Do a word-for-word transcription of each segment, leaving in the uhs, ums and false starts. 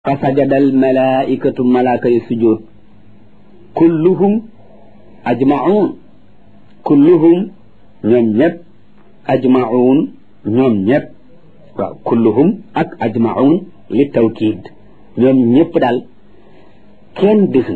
fa sajadal malaikatu malaaka yi sujjóot kulluhum ajmaun kulluhum ñoom ñëpp ajmaun ñoom ñëpp waaw kulluhum ak ajmaun li tawkiid ñoom ñëpp daal kenn desul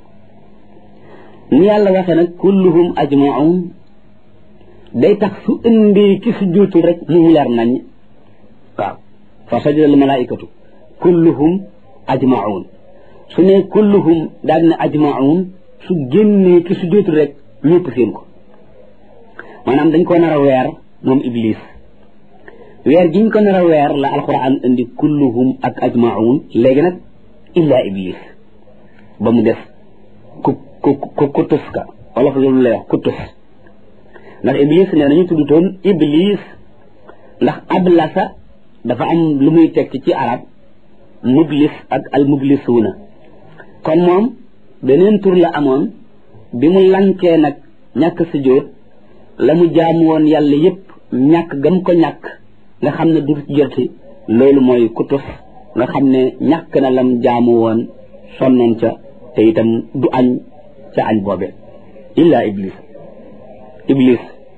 ni yàlla waxee nag kulluhum ajmaun day tax su ëndee ki sujjóotul rek mu leer nañ waaw fa sajadal malaikatu kulluhum ajmaun su ne kulluhum daal ne ajmaun su génnee ki su dootul rek ñëpp seen ko maanaam dañ ko nar a weer moom iblis weer giñ ko nar a weer la alquran indi kulluhum ak ajmaun léegi nag illa iblis ba mu def ku ku ku kutus ka wala fa loolu lay wax kutus ndax iblis ne nañu tudd toon iblis ndax ablasa dafa am lu muy tekki ci arab mublis ak al mublisuuna kon moom beneen tur la amoon bi mu lankee nag ñàkk sujjóot la mu jaamu woon yàlla yépp ñàkk gam ko ñàkk nga xam ne du joti loolu mooy kutus nga xam ne ñàkk na lam jaamu woon sonnoon ca te itam du añ ca añ boobe illa iblis iblis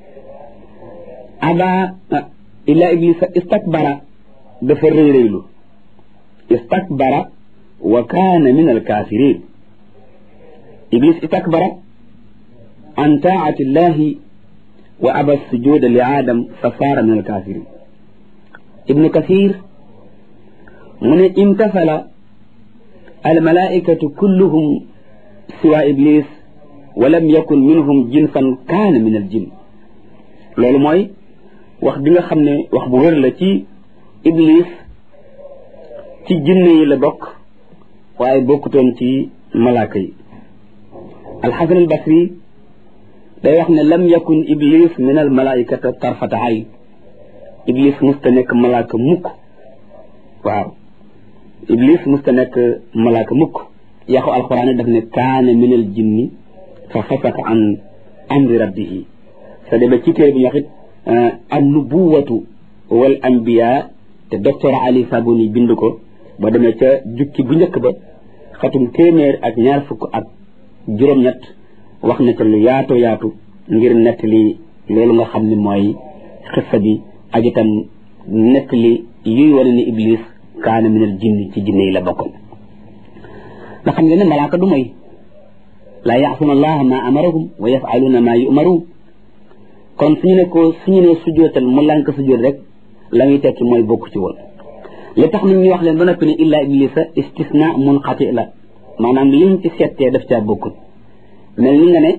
aba illa iblis istakbara dafa rëy rëylu istakbara wa kaana min alkaafiriin iblis istakbara an taa'ati llahi wa aba sujuuda li aadam fa saara min alkaafiriin ibnu kasiir mu ne imtasala almalaa'ikatu kulluhum siwa iblis wa lam yakun minhum jinsan kaana min aljinn loolu mooy wax bi nga xam ne wax bu wér la ci iblis ci jinne yi la bokk waaye bokkutoon ci malaaka yi alxasan al basri day wax ne lam yakun iblis min al malaikata tarfata ayn iblis musta nekk malaaka mukk waaw iblis musta nekk malaaka mukk yaxu alquran daf ne kaana min al jinni fa fasaka an amri rabbihi sa deme ci téere bi ñu wax it an nubuwatu wal anbiya te docteur Ali Sabuni bind ko ba demee ca jukki bu njëkk ba xatum téeméer ak ñaar fukk ak juróom-ñett wax na ca lu yaatu yaatu ngir nett li loolu nga xam ne mooy xissa bi ak itam nett li yuy wane ni iblis kaana minal jinni ci jinne yi la bokkoon nga xam ngeen ne malaaka du moy laa yaasuna allaha ma amarahum wa yafaluuna ma yumaruun kon suñu ne ko suñu ne sujjóotal mu lànk sujjóot rek la muy tekki mooy bokk ci woon li tax nag ñu wax leen ba noppi ne illa iblisa istisna munqati la maanaam liñ ci settee daf caa bokkut mel ni nga ne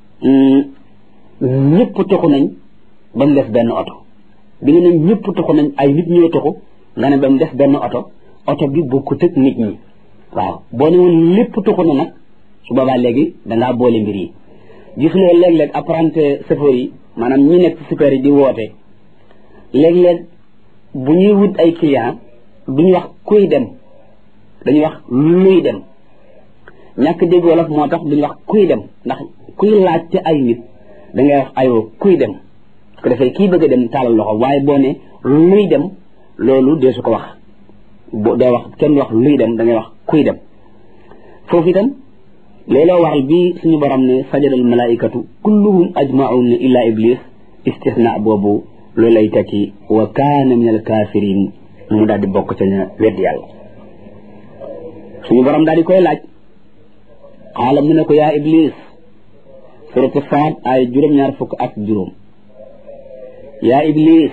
ñëpp toxu nañ ba mu def benn oto bi nga ne ñëpp toxu nañ ay nit ñoo toxu nga ne ba mu def benn oto oto bi bokkut ak nit ñi waaw boo ne woon lépp toxu na nag su boobaa léegi dangaa boole mbir yi gis loolu léeg-léeg apprenti chauffeur yi maanaam ñi nekk super yi di woote léeg-léeg bu ñuy wut ay client duñu wax kuy dem dañuy wax luy dem ñàkk dégg wolof moo tax duñu wax kuy dem ndax kuy laaj ci ay nit dangay wax ayoo kuy dem su ko defee kii bëgg a dem taalal loxo waaye boo ne luy dem loolu dee su ko wax boo doo wax kenn wax luy dem dangay wax kuy dem foofu itam looloo waral bi suñu borom ne sajadal malaikatu kulluhum ajmaun ne illa iblis istisna boobu loolu lay tekki wa kaana min al kaafiriin mu daal di bokk ca ña weddi yàlla suñu borom daal di koy laaj xaala mu ne ko yaa iblis suratu Saad ay juróom-ñaar fukk ak juróom yaa iblis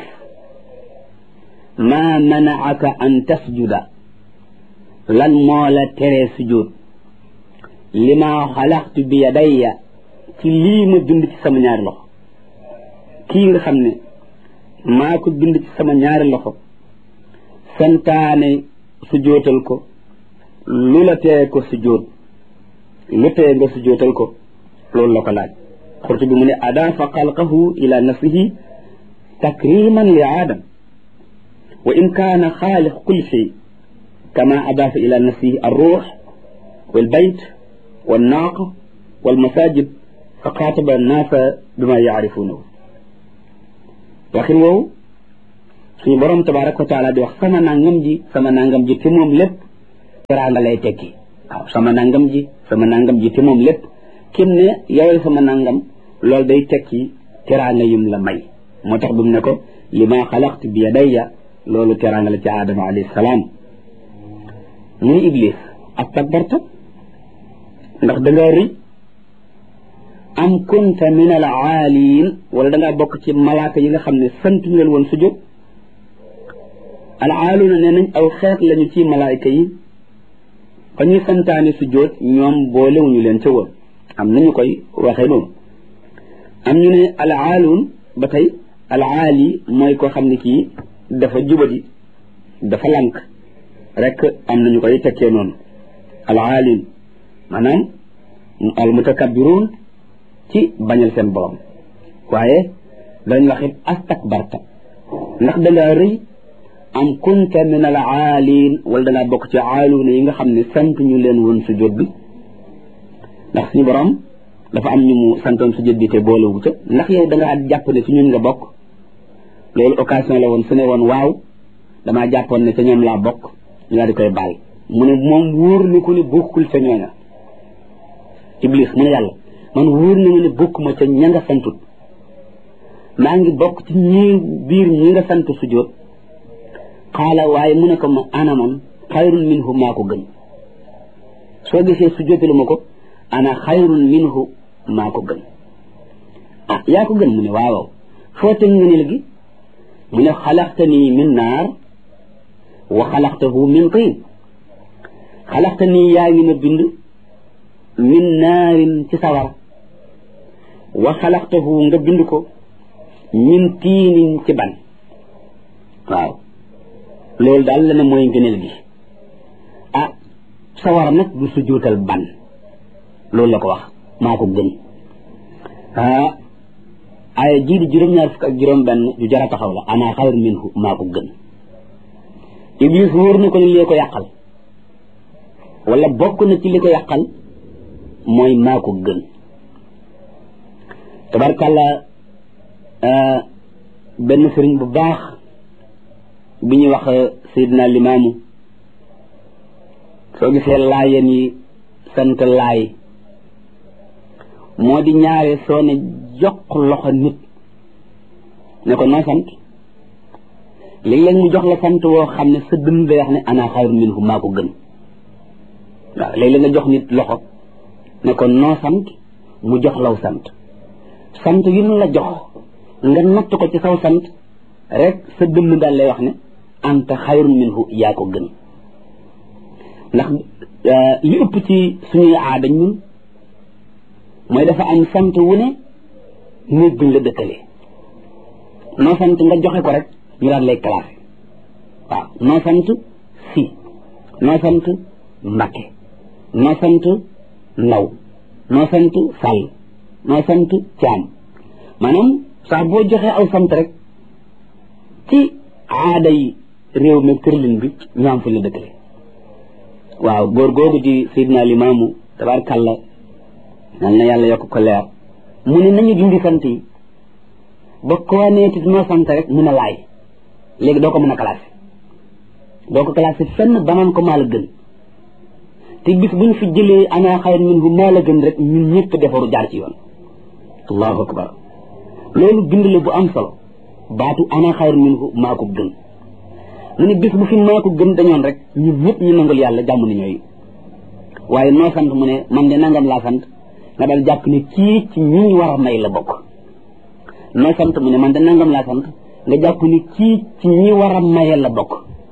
maa manaaka an tasjuda lan moo la teree sujjóot lima xalaqtu bi yadayya ci lii ma bind ci sama ñaari loxo kii nga xam ne maa ko bind ci sama ñaari loxo santaane sujjóotal ko lu la tee ko sujjóot lu tee nga sujjóotal ko loolu la ko laaj xurtu bi mu ne adaafa xalqahu ila nafsihi takriman li aadam wa in kaana xaaliq kulli shay kama adaafa ila nafsihi arruux wal bayt wal naaqa wal masajid fa xaataba annaasa bima yaarifuunahu waxin woowu suñu borom tabaraka wa taala di wax sama nangam ji sama nangam ji te moom lépp teraanga lay tekki waaw sama nangam ji sama nangam ji te moom lépp kim ne yowal sama nangam loolu day tekki teraanga yim la may moo tax bu mu ne ko li ma xalaqtu bi yadayya loolu teraanga la ci aadama alayhi salaam mu ni iblis astakbarta ndax da ngaa rëy am kunta min al aaliin wala da ngaa bokk ci malaaka yi nga xam ne sant ñu leen woon sujjóot al aaluuna nee nañ aw xeet lañu ci malaayka yi fa ñuy santaane sujjóot ñoom boolewuñu leen ca woon am nañu koy waxee noonu am ñu ne al aaluun ba tey al aali mooy koo xam ne kii dafa jubadi dafa lànk rek am nañu koy tekkee noonu al aaliin maanaam al mutakabbiruun ci bañal seen borom waaye dañ wax it astakbarta ndax da ngaa rëy am kunta min al aaliin wala da ngaa bokk ci aaluuna yi nga xam ne sant ñu leen woon sujjóot bi ndax suñu borom dafa am ñu mu santoon sujjóot bi te boolewu ca ndax yow da ngaa jàpp ne ci ñun nga bokk loolu occasion la woon su ne woon waaw damaa jàppoon ne ca ñoom laa bokk ñu daal di koy baal mu ne moom wóor ni ku ne bokkul ca ñooña iblis mu ne yàlla man wóor na ma ne bokkuma ca ña nga santut maa ngi bokk ci ñi biir ñi nga sant sujjóot xaala waaye mu ne ko ma ana man xayrun minhu maa ko gën soo gisee sujjóotalu ma ko ana xayrun minhu maa ko gën ah yaa ko gën mu ne waaw foo teg ngëneel gi mu ne xalaqtanii min naar wa xalaqtahu min tiin xalaqtanii yaa ngi ma bind min naarin ci sawar wa xalaqtahu nga bind ko min tiinin ci ban waaw loolu daal la ne mooy ngëneel gi ah sawar nag du sujjóotal ban loolu la ko wax maa ko gën ah ay jii di juróom-ñaar fukk ak juróom benn ju jara taxaw la ana xayr minhu maa ko gën iblis wóor na ko ni lee ko yàqal wala bokk na ci li ko yàqal mooy maa ko gën tabarkàlla benn sëriñ bu baax bi ñuy wax Seydina Limaamu soo gisee laayeen yi sant laay moo di ñaare soo ne jox loxo nit ne ko noo sant léeg-léeg mu jox la sant woo xam ne sa dënn day wax ne ana xayru minhu maa ko gën waaw léeg-léeg nga jox nit loxo ne ko noo sant mu jox law sant sant yu mu la jox nga natt ko ci saw sant rek sa dënn daal lay wax ne anta xayrun minhu yaa ko gën ndax li ëpp ci suñuy aada ñun mooy dafa am sant wu ne néeg buñ la dëkkalee noo sant nga joxe ko rek ñu daan lay classé waaw noo sant si noo sant Mbakke noo sant Ndaw noo sant Sall noo sant Caam maanaam sax boo joxee aw sant rek ci aada yi réew mi kërlin bi ñu am fu la dëkkale waaw góor googu di Seydina Limaamu tabaarkàlla nal na yàlla yokk ko leer mu ne nañu dindi sant yi ba koo neeti noo sant rek mun a laay léegi doo ko mën a classé doo ko classé fenn banaan ko maa la gën te bis buñ fi jëlee ana xayr minhu maa la gën rek ñun ñëpp defaru jaar ci yoon allahu akbar loolu bind la bu am solo baatu ana xayr minhu maa ko gën mu ne bis bu fi maa ko gën dañoon rek ñun ñëpp ñu nangul yàlla jàmm ni ñooy waaye noo sant mu ne man de nangam laa sant nga dal jàpp ne kii ci ñi war a may la bokk noo sant mu ne man de nangam laa sant nga jàpp ne kii ci ñi war a maye la bokk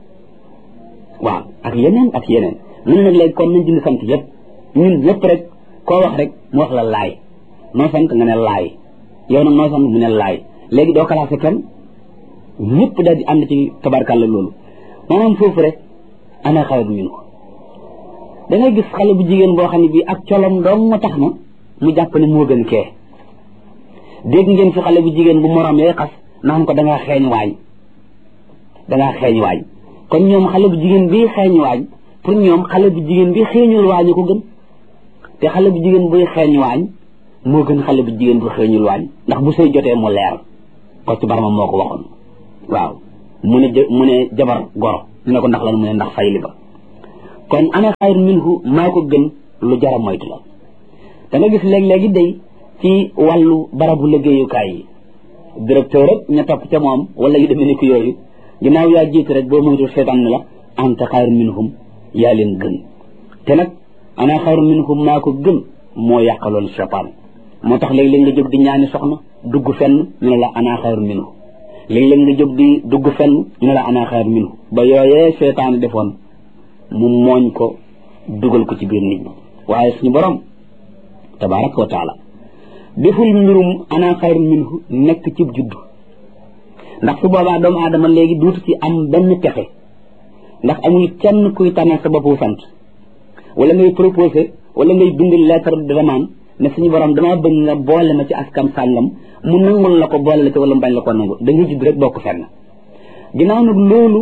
waaw ak yeneen ak yeneen mu ne nag léegi kon nañ dindi sant yëpp ñun ñëpp rek koo wax rek mu wax la laay noo sant nga ne laay yow nag noo sant mu ne laay léegi doo classé kenn ñëpp daal di ànd ci tabarkàlla loolu maanaam foofu rek ana xayru minhu da ngay gis xale bu jigéen boo xam ne bii ak colom doom ma tax na mu jàpp ne moo gën kee dégg ngeen fi xale bu jigéen bu morom yee xas naan ko dangaa xeeñ waañ dangaa xeeñ waañ kon ñoom xale bu jigéen bii xeeñ waañ pour ñoom xale bu jigéen bi xeeñul waañ ko gën te xale bu jigéen buy xeeñ waañ moo gën xale bu jigéen bu xeeñul waañ ndax bu sëy jotee mu leer ko ci barama moo ko waxoon waaw mu ne mu ne jabar goro ñu ne ko ndax lan mu ne ndax fayli ba kon ana xayr minhu maa ko gën lu jara moytu la da nga gis léeg-léegi day ci wàllu barabu liggéeyukaay yi directeur rek ña topp ca moom wala yu demee ni ko yooyu ginnaaw yaa jiitu rek boo moytu seetaan ne la anta xayr minhum yaa leen gën te nag ana xayr minhum maa ko gën moo yàqaloon seytaan moo tax léeg-léeg nga jóg di ñaani soxna dugg fenn ñu ne la ana xayr minhu léeg-léeg nga jóg di dugg fenn ñu ne la ana xayr minhu ba yooyee seytaan defoon mu mooñ ko dugal ko ci biir nit ñi waaye suñu borom tabaraka wa taala deful mbirum ana xayr minhu nekk ci juddu ndax su boobaa doomu aadama léegi duutu ci am benn pexe ndax amul kenn kuy tànnal sa boppu sant wala ngay proposé wala ngay bind lettre de demande ne suñu borom damaa bëgg nga boole ma ci askan sàngam mu nangul la ko boole la ci wala mu bañ la ko nangu da ngay judd rek bokk fenn ginnaaw nag loolu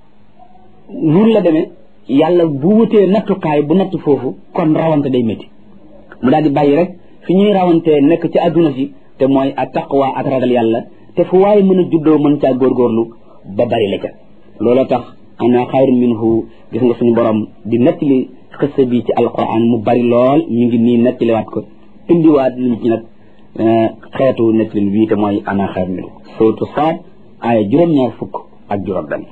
noonu la demee yàlla bu wutee nattukaay bu natt foofu kon rawante day métti mu daal di bàyyi rek fi ñuy rawantee nekk ci adduna si te mooy a taqwa ak ragal yàlla te fu waaye mën a juddoo mën caa góorgóorlu ba bari la ca looloo tax ana xayrun minhu gis nga suñu borom di nettali xissa bi ci alquran mu bari lool ñu ngi nii nettaliwaat ko indiwaat li ci nag xeetu nettali bii te mooy ana xayrun minhu suratu Saad aaya juróom-ñaar fukk ak juróom benn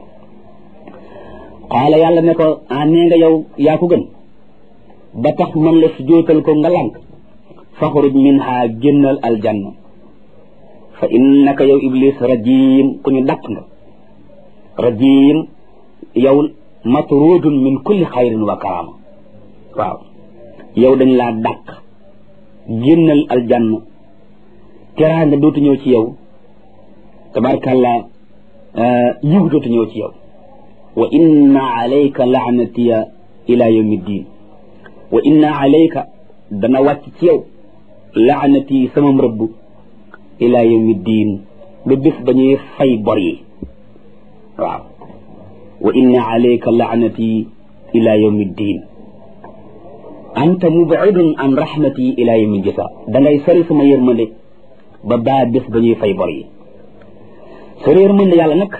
qaala yàlla ne ko ah nee nga yow yaa ko gën ba tax man la su jootal ko nga lànk faxruj minha génnal aljanna fa innaka yow iblis rajim ku ñu dàq nga rajim yow matrudun min kulli xayrin wa karama waaw yow dañ laa dàq génnal aljanna teraanga dootu ñëw ci yow tabarkàllah yiw dootu ñëw ci yow wa inna alayka laanatiya ila yawmi ddin wa inna alayka dana wàcc ci yow laanati sama rëbb ila yawmi ddin ba bés ba ñuy fay bor yi waaw wa inna alayka laanati ila yawmi ddin anta mub'idun an rahmati ila yawmi jasa da ngay sori sama yërmande ba baa bés ba ñuy fay bor yi sori yërmande yàlla nag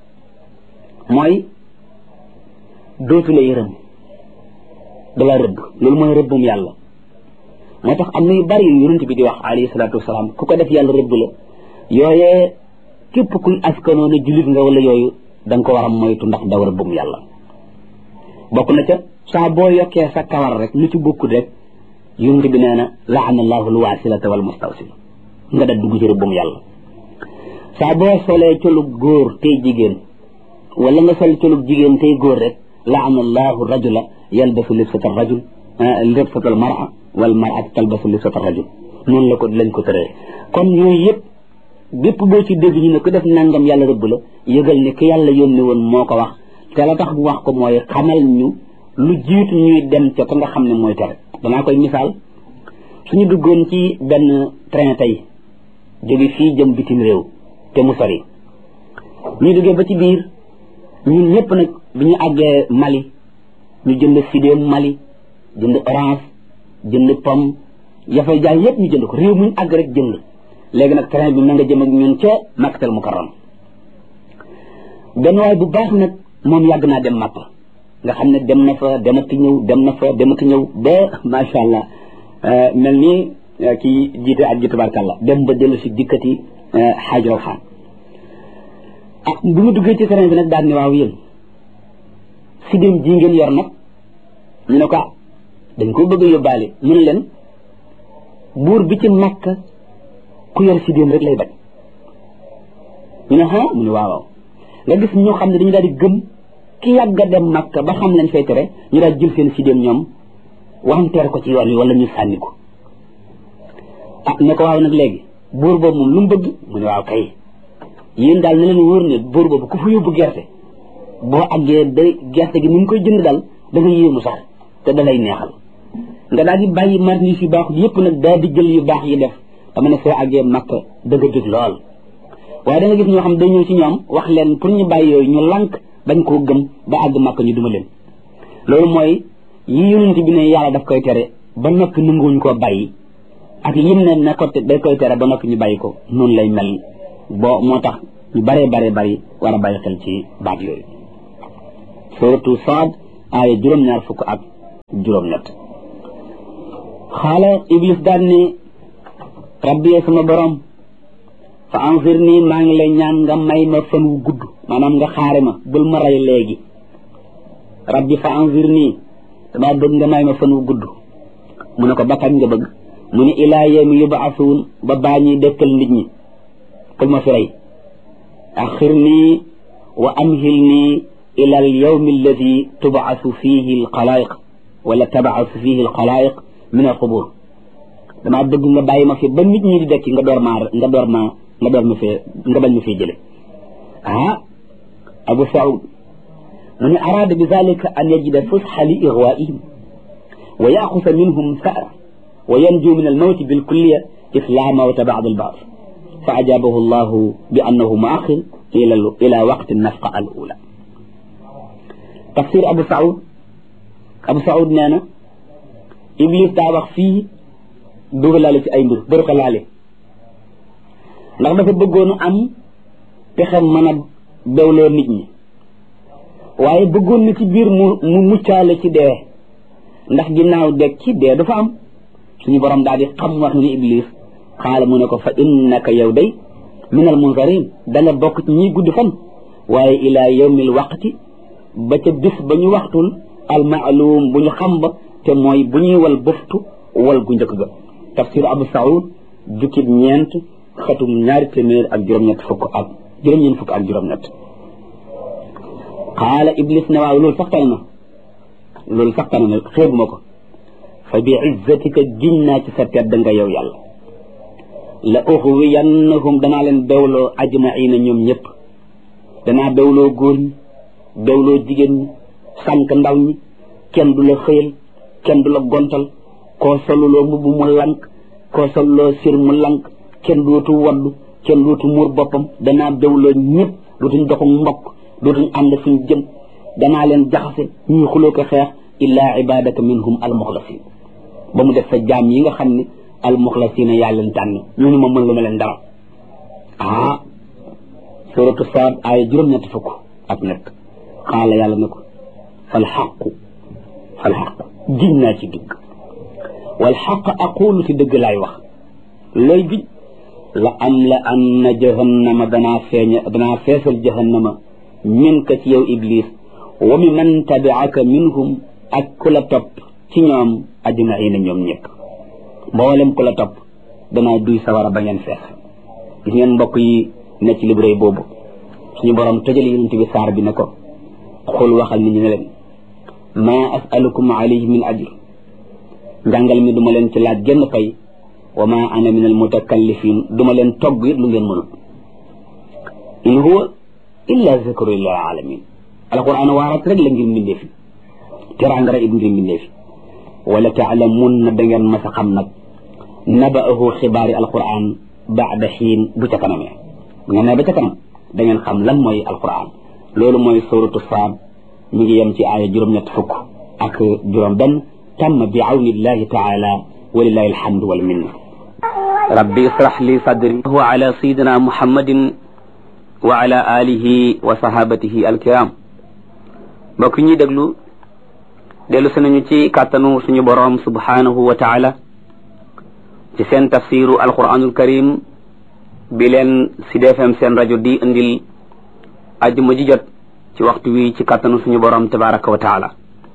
mooy dootu la yërëm da la rëbb loolu mooy rëbbum yàlla moo tax am na yu bari yu yonent bi di wax alayhi salaatu wasalaam ku ko def yàlla rëbb la yooyee képp kuy askanoo ne jullit nga wala yooyu da nga ko war a moytu ndax daw rëbbum yàlla bokk na ca saa boo yokkee sa kawar rek lu ci bokkut rek yonent bi nee na laana allahu alwasilata wal mustawsil nga da dugg ci rëbbum yàlla saa boo solee colub góor tey jigéen wala nga sol colub jigéen tey góor rek laana allahu rajula yalbasu libsata rajul libsata al mar'a wal mar'atu talbasu libsata rajul noonu la ko lañ ko tëree kon yooyu yëpp bépp boo ci dégg ñu ne ko def nangam yàlla rëbb la yëgal ne ki yàlla yónni woon moo ko wax te la tax bu wax ko mooy xamal ñu lu jiitu ñuy dem ca ka nga xam ne mooy tere danaa koy misaal suñu duggoon ci benn train tey jóge fii jëm bitim réew te mu sori ñu duggee ba ci biir ñun ñëpp nag bi ñu àggee Mali ñu jënd sidéem Mali jënd orange jënd pomme ya fay jaay yëpp ñu jënd ko réew mu ñu àgg rek jënd léegi nag train bi na nga jëm ak ñun ca Makkatal Mukarram benn waay bu baax nag moom yàgg naa dem Makka nga xam ne dem na fa demati ñëw dem na fa demati ñëw ba macha allah mel ni kii jiite ak ji tabarkàlla dem ba dellu si dikkati xaaj rawxaan ah bu mu duggee ci train bi nag daal ne waaw yéen sidéem ji ngeen yor nag ñu ne ko dañ ko bëgg a yóbbaale mu ne leen buur bi ci Makka ku yor sidéem rek lay bañ ñu ne ah mu ne waaw waaw nga gis ñoo xam ne dañu daal di gëm ki yàgg a dem Makka ba xam lañ fay tere ñu daal jël seen sidéem ñoom wanteer ko ci yoon wi wala ñu sànni ko ah ne ko waaw nag léegi buur boobu moom lu mu bëgg mu ne waaw kay yéen daal na leen wóor ne buur boobu ku fa yóbbu gerte boo àggee day gerte gi ni mu koy jënd daal da nga yéemu sax te da lay neexal nga daal di bàyyi marchandise yu baax yëpp nag daal di jël yu baax yi def dama ne soo àggee Makka da nga dëgg lool waaye da nga gis ñoo xam dañ ñëw ci ñoom wax leen pour ñu bàyyi yooyu ñu lànk bañ koo gëm ba àgg Makka ñu duma leen loolu mooy yi yonent bi ne yàlla daf koy tere ba noppi nanguwuñ koo bàyyi ak yim ne ne ko day koy tere ba noppi ñu bàyyi ko noonu lay mel boo moo tax ñu baree baree bari war a bàyyi xel ci baat yooyu suratu Saad aaya juróom-ñaar fukk ak juróom-ñett xaala iblis daan ne rabbi sama borom fa anzir nii maa ngi lay ñaan nga may ma fan wu gudd maanaam nga xaare ma bul ma rey léegi rabbi fa anzir nii damaa bëgg nga may ma fan wu gudd mu ne ko ba kañ nga bëgg mu ne ilaa yawmi yubaasuun ba baa ñuy dekkal nit ñi bul ma fi rey axir nii wa amhil nii ila al yawmi alladi tubaasu fihi al xalaayiq wala tabaasu fihi al xalaayiq min al xubur damaa bëgg nga bàyyi ma fi ba nit ñi di dekki nga door maa nga door maa nga door ma fee nga bañ ma fee jële ah Abu Saoud mu ne araada bi zalika an yajida fusxa li igwaihim wa yaxusa minhum sa'ra wa yanju min almawti bilkulliya isla mawta ba'd albaas fa ajabahu allahu bi annahu muaxir ila ila waqti nafqa al ula tafsir Abu Saoud Abu Saoud nee na Iblis daa wax fii dugalaale ci ay mbir bërxalaale ndax dafa bëggoonu am pexem mën a bewloo nit ñi waaye bëggoon na ci biir mu mu muccaale ci dee ndax ginnaaw deg ci dee dafa am suñu borom daal di xam wax ni Iblis xaala mu ne ko fa innaka yow day min al munzarin da nga bokk ci ñiy gudd fan waaye ila yawmil waqti ba ca bis ba ñu waxtul al maalum bu ñu xam ba te mooy bu ñuy wal buftu wal gu njëkk ga tafsir Abu Saoud jukkib ñeent xatum ñaari téeméer ak juróom-ñett fukk ak juróom-ñeent fukk ak juróom-ñett xaala Iblis ne waaw loolu sax tane na loolu sax tane na xeebuma ko fa bi izzatika giñ naa ci sa tedd nga yow yàlla la uxwiyannahum danaa leen bewloo ajmaina ñoom ñëpp danaa bewloo góor ñi bewloo jigéen ñi sànq ndaw ñi kenn du la xëyal kenn du la gontal koo soluloo mbubb mu lank koo soluloo sir mu lank kenn dootu waddu kenn dootu muur boppam danaa bewloo ñëpp dootuñ doxu mbokk dootuñ ànd fuñ jëm danaa leen jaxase ñuy xuloo ko xeex illaa ibadaka minhum almuxlasin ba mu def sa jaam yi nga xam ne almuxlasina yaa leen tànn ñooñu ma mën lu ma leen dara ah suratu Saad aaya juróom-ñetti fukk ak nekk xaala yàlla ne ko fal xaqu fal xaqu giñ naa ci dëgg wal xaq aqulu ci dëgg laay wax looy giñ la am la anna jahannama danaa feeña danaa feesal jahannama min ka ci yow Iblis wa mi man tabiaka minhum ak ku la topp ci ñoom ajmaina ñoom ñëpp mboolem ku la topp danaa duy sawara ba ngeen fees gis ngeen mbokk yi ne ci libré boobu suñu borom tëjal yonent bi saar bi ne ko xul waxal nit ñi ne leen maa asalukum alayhi min ajr njàngal mi duma leen ci laaj genn fay wa ma ana min al mutakallifin duma leen togg it lu ngeen mënul in huwa illa zikru lil alamin alquran waarat rek la ngir mbindee fi teraanga rek ngir mbindee fi wala taalamun na da ngeen mas a xam nag naba'ahu xibaari alquran baada xiin bu ca kanamee bu ngeen ne ba ca kanam da ngeen xam lan mooy alquran loolu mooy suratu Saad mi ngi yem ci aaya juróom-ñett fukk ak juróom benn tam bi awnillahi taala walillahi alhamdu wal minna rabbi israh li sadri wa ala sayidina muhammadin wa ala alihi wa sahabatihi alkiram mbokk ñuy déglu dellu si nañu ci kàttanu suñu boroom subhanahu wa taala ci seen tafsiru alquranul karim bi leen Sud F M seen rajo di indil ajjuma ji jot ci waxtu wi ci kàttanu suñu boroom tabaraka wa taala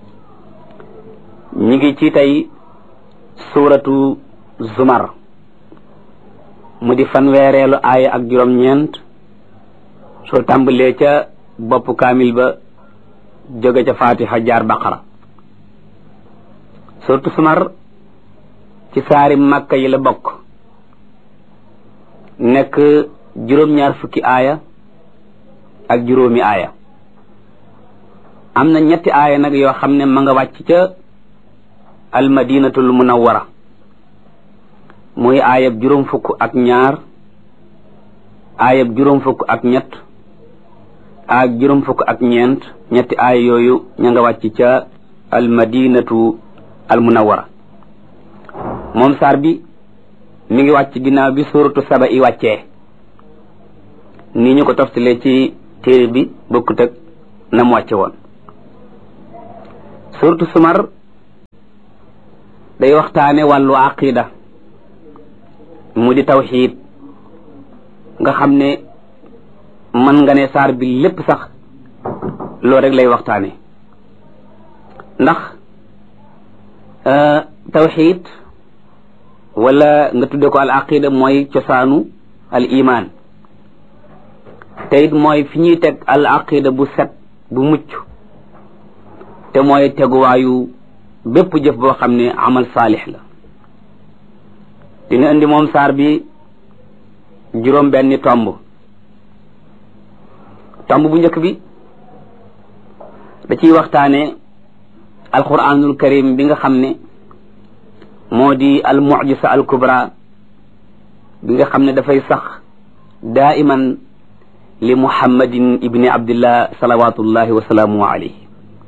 ñi ngi ci tey suuratu zumar mu di fanweereelu aaya ak juróom-ñeent soo tàmbalee ca bopp kaamil ba jóge ca fatiha jaar baqara suuratu zumar ci saari makka yi la bokk nekk juróom-ñaar fukki aaya ak juróomi aaya am na ñetti aaya nag yoo xam ne ma nga wàcc ca almadinatul munawwara muy aayab juróom fukk ak ñaar aayab juróom fukk ak ñett ak juróom fukk ak ñeent ñetti aaya yooyu ña nga wàcc ca almadinatu al munawwara moom saar bi mi ngi wàcc ginnaaw bi suuratu saba i wàccee nii ñu ko toftalee ci téere bi bokkut ak na mu wàcce woon suratu Zumar day waxtaane wàllu aqida mu di tawxiid nga xam ne mën nga ne saar bi lépp sax loolu rek lay waxtaane ndax tawxiid wala nga tudde ko al aqida mooy cosaanu al iman te it mooy fi ñuy teg al aqida bu set bu mucc te mooy teguwaayu bépp jëf boo xam ne amal saalix la dina indi moom saar bi juróom benni tomb tomb bu njëkk bi da ciy waxtaane alquranul karim bi nga xam ne moo di al mucjisa al kubra bi nga xam ne dafay sax daiman li muhammadin ibni abdillah salawatullahi wa salaamu alayhi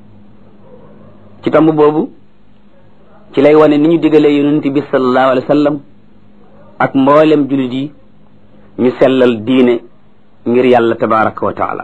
ci tomb boobu ci lay wane ni ñu digalee yonent bi sallallahu alayhi wa sallam ak mboolem jullit yi ñu sellal diine ngir yàlla tabaraka wa taala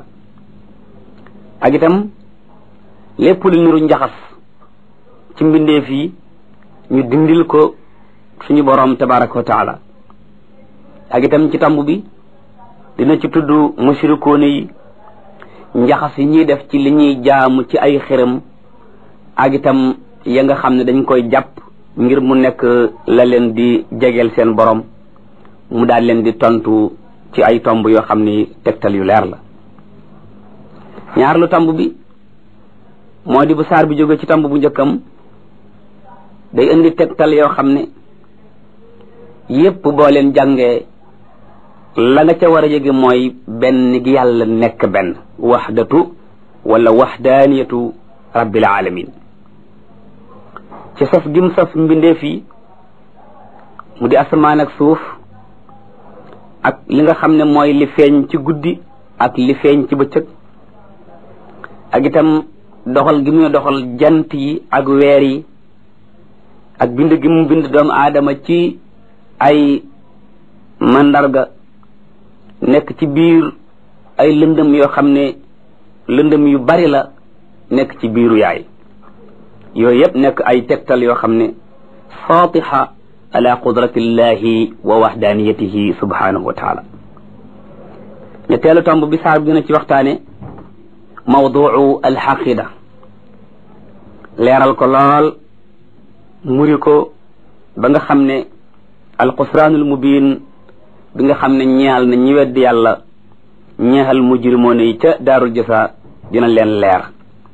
ak itam lépp lu niru njaxas ci mbindeef yi ñu dindil ko suñu boroom tabaraka wa taala ak itam ci tomb bi dina ci tudd mushrikoon yi njaxas yi ñuy def ci li ñuy jaamu ci ay xërëm ak itam ya nga xam ne dañ koy jàpp ngir mu nekk la leen di jegeel seen borom mu daal leen di tontu ci ay tomb yoo xam ni tegtal yu leer la ñaar lu tomb bi moo di bu saar bi jóge ci tomb bu njëkkam day indi tegtal yoo xam ne yépp boo leen jàngee la nga ca war a yëge mooy benn gi yàlla nekk benn wahdatu wala wahdaniyatu rabbil alamin ci saf gim saf mbindeef yi mu di asamaan ak suuf ak li nga xam ne mooy li feeñ ci guddi ak li feeñ ci bëccëg ak itam doxal gi mu doxal jant yi ak weer yi ak bind gi mu bind doomu aadama ci ay mandarga nekk ci biir ay lëndëm yoo xam ne lëndëm yu bari la nekk ci biiru yaay yooyu yëpp nekk ay tegtal yoo xam ne fatiha ala qudratillahi wa wahdaniyatihi subhanahu wa taala ñetteelu tomb bi saar bi dina ci waxtaane mawduu alxaqida leeral ko lool muri ko ba nga xam ne alxusraanul mubin bi nga xam ne ñeexal na ñi weddi yàlla ñeexal mujrimoon yi ca daarul jasa dina leen leer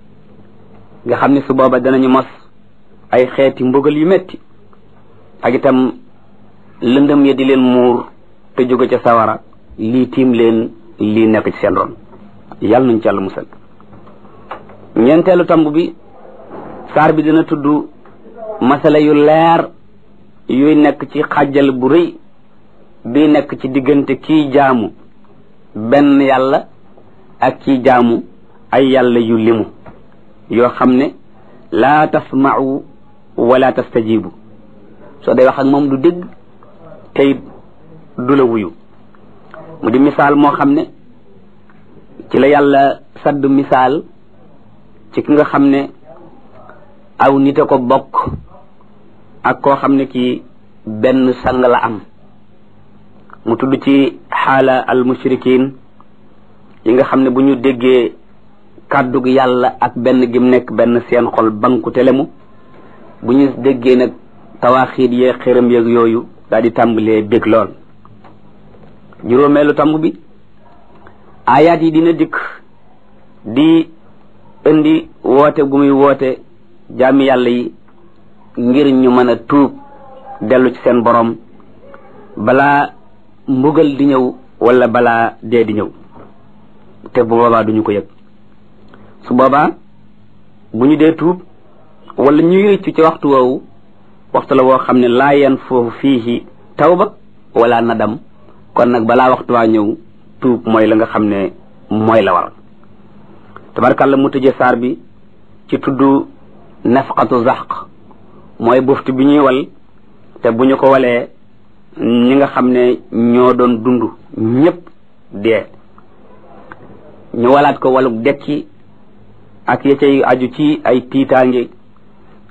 nga xam ne su booba danañu mos ay xeeti mbugal yu metti ak itam lëndëm ya di leen muur te jóge ca sawara lii tiim leen lii nekk ci seen ron yàlla nañ ci yàlla musal ñeenteelu tomb bi saar bi dina tudd masala yu leer yuy nekk ci xàjjal bu rëy bi nekk ci diggante kii jaamu benn yàlla ak kii jaamu ay yàlla yu limu yoo xam ne laa tasma'u wala tastajibu soo day wax ak moom du dégg tey du la wuyu mu di misaal moo xam ne ci la yàlla sadd misaal ci ki nga xam ne aw nit a ko bokk ak koo xam ne kii benn sang la am mu tudd ci xaala al mushrikin yi nga xam ne bu ñu déggee kàddug yàlla ak benn gim nekk benn seen xol banku telemu bu ñu déggee nag tawaaxiit yee xëram yeeg yooyu daal di tàmbalee bég lool juróomeelu tàmb bi ayaat yi dina dikk di indi woote gu muy woote jaami yàlla yi ngir ñu mën a tuub dellu ci seen borom balaa mbugal di ñëw wala balaa dee di ñëw te bu boobaa duñu ko yëg su boobaa bu ñu dee tuub wala ñuy rëccu ci waxtu woowu waxtu la woo xam ne laa yan foofu fii tawba wala nadam kon nag balaa waxtu waa ñëw tuub mooy la nga xam ne mooy la war tabarkàlla mu tëjee saar bi ci tudd nafqatu zaq mooy buftu bi ñuy wal te bu ñu ko walee ñi nga xam ne ñoo doon dund ñépp dee ñu walaat ko waluk dekki ak ya cay aju ci ay tiitaange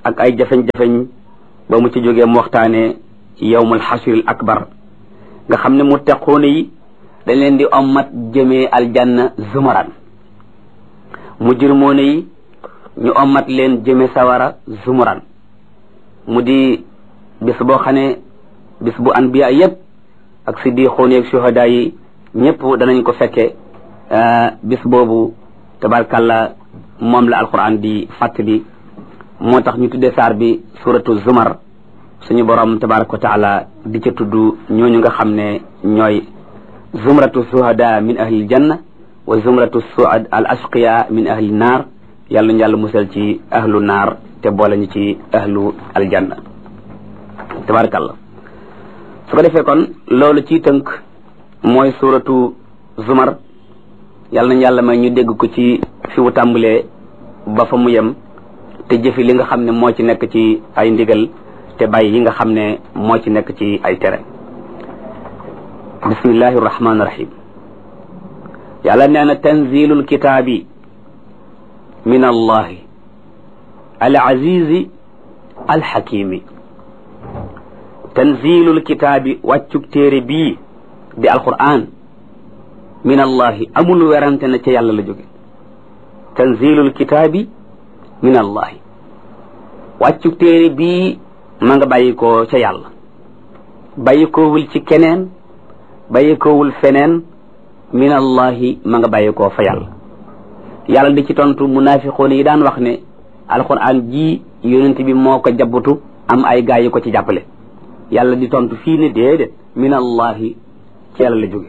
ak ay jafeñ-jafeñ ba mu ci jógee mu waxtaane yawmul xasril akbar nga xam ne mu teqoone yi dañ leen di ommat jëmee aljanna zumaran mujrimoone yi ñu ommat leen jëme sawara zumuran mu di bis boo xam ne bis bu anbiya yépp ak siddiqoon ak shuhada yi ñëpp danañ ko fekke bis boobu tabarkàlla moom la alquran di fàttali moo tax ñu tuddee saar bi suratu zumar suñu borom tabaraka wa taala di ca tudd ñooñu nga xam ne ñooy zumratu shuhada min ahli aljanna wa zumratu suad al ashqiya min ahli naar yàlla ñu yàlla musal ci ahlu naar te boole ñu ci ahlu aljanna tabarakallah su ko defee kon loolu ci tënk mooy suratu zumar yàlla nañu yàlla may ñu dégg ko ci fi mu tàmbalee ba fa mu yem te jëfi li nga xam ne moo ci nekk ci ay ndigal te bàyyi yi nga xam ne moo ci nekk ci ay tere bismillahi rahmaani rahim yàlla nee na tanzilul kitaabi min allahi al azizi al hakimi tanzilul kitaabi wàccug téere bii di alquran min allahi amul werante na ca yàlla la jóge tanzilul kitaabi min allahi wàccug téere bii ma nga bàyyi ko ca yàlla bàyyi koowul ci keneen bàyyi koowul feneen min allahi ma nga bàyyi koo fa yàlla yàlla di ci tontu munafiqoon yi daan wax ne alquran ji yonent bi moo ko jabbutu am ay gaay yu ko ci jàppale yàlla di tontu fii ne déedéet min allahi ci yàlla la jóge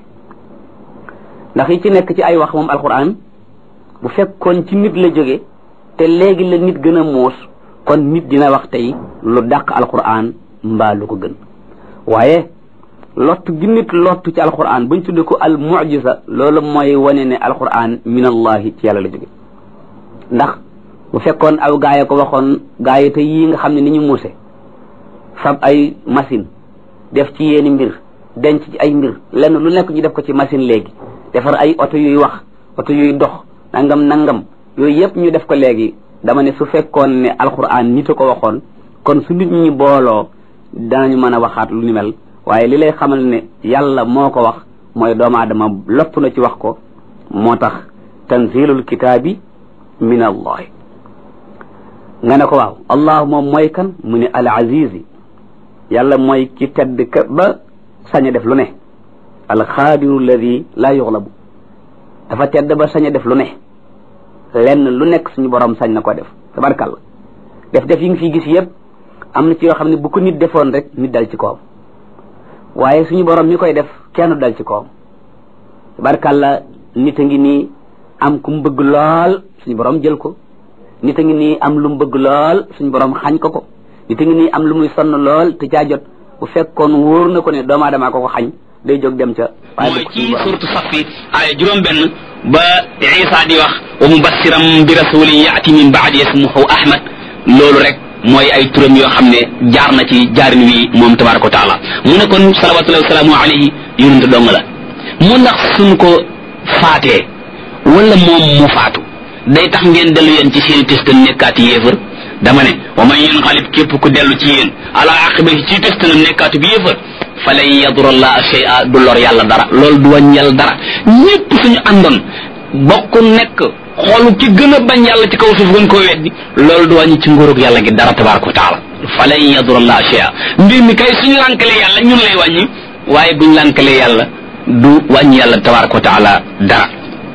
ndax yi ci nekk ci ay wax moom alquran bu fekkoon ci nit la jóge te léegi la nit gën a muus kon nit dina wax tey lu dàq alquran mbaa lu ko gën waaye lott gi nit lott ci alquran buñ tudde ko al mu'jiza loolu mooy wane ne alquran min allahi ci yàlla la jóge ndax bu fekkoon aw gaay ko waxoon gaay te yii nga xam ne ni ñu muuse fab ay machine def ci yéeni mbir denc ci ay mbir lenn lu nekk ñu def ko ci machine léegi defar ay oto yuy wax oto yuy dox nangam nangam yooyu yëpp ñu def ko léegi dama ne su fekkoon ne alquran nit a ko waxoon kon su nit ñi booloo danañu mën a waxaat lu ni mel waaye li lay xamal ne yàlla moo ko wax mooy doomu aadama lopp na ci wax ko moo tax tanzilul kitaabi min allahi nga ne ko waaw allah moom mooy kan mu ne al azizi yàlla mooy ki tedd ka ba sañ a def lu ne al xaadiru alladi laa yuxlabu dafa tedd ba sañ a def lu ne lenn lu nekk suñu borom sañ na ko def tabarkàlla def def yi nga fi gis yëpp am na ci yoo xam ne bu ko nit defoon rek nit dal ci kawam waaye suñu borom mi koy def kenn dal ci kawam tabarkàlla nit a ngi nii am ku mu bëgg lool suñu borom jël ko nit a ngi nii am lu mu bëgg lool suñu borom xañ ko ko nit a ngi nii am lu muy sonn lool te caa jot bu fekkoon wóor na ko ne doomu aadama ko ko xañ day jóg dem ca mooy ci suratu safi ay juróom benn ba Isa di wax wa mubassiram bi rasulin yaati min baadi ismuhu ahmad loolu rek mooy ay turam yoo xam ne jaar na ci jaarin wi moom tabaraka wa taala mu ne kon salawatullahi wasalaamu alayhi yonente dong la mu ndax suñ ko faatee wala moom mu faatu day tax ngeen dellu yéen ci seeni testa nekkaati yéefar dama ne wa man yanqalib képp ku dellu ci yéen ala aqibahi ci testa na nekkaatu bi yéefar falan yadurra llaha shay'a du lor yàlla dara loolu du wàññi yàlla dara ñépp suñu àndoon bokk nekk xoolu ki gën a bañ yàlla ci kaw suuf gën koo weddi loolu du wàññi ci nguurug yàlla gi dara tabaraka wa taala falan yadurra llaha shay'a mbir mi kay suñu lànkalee yàlla ñun lay wàññi waaye buñ lànkalee yàlla du wàññi yàlla tabaraka wa taala dara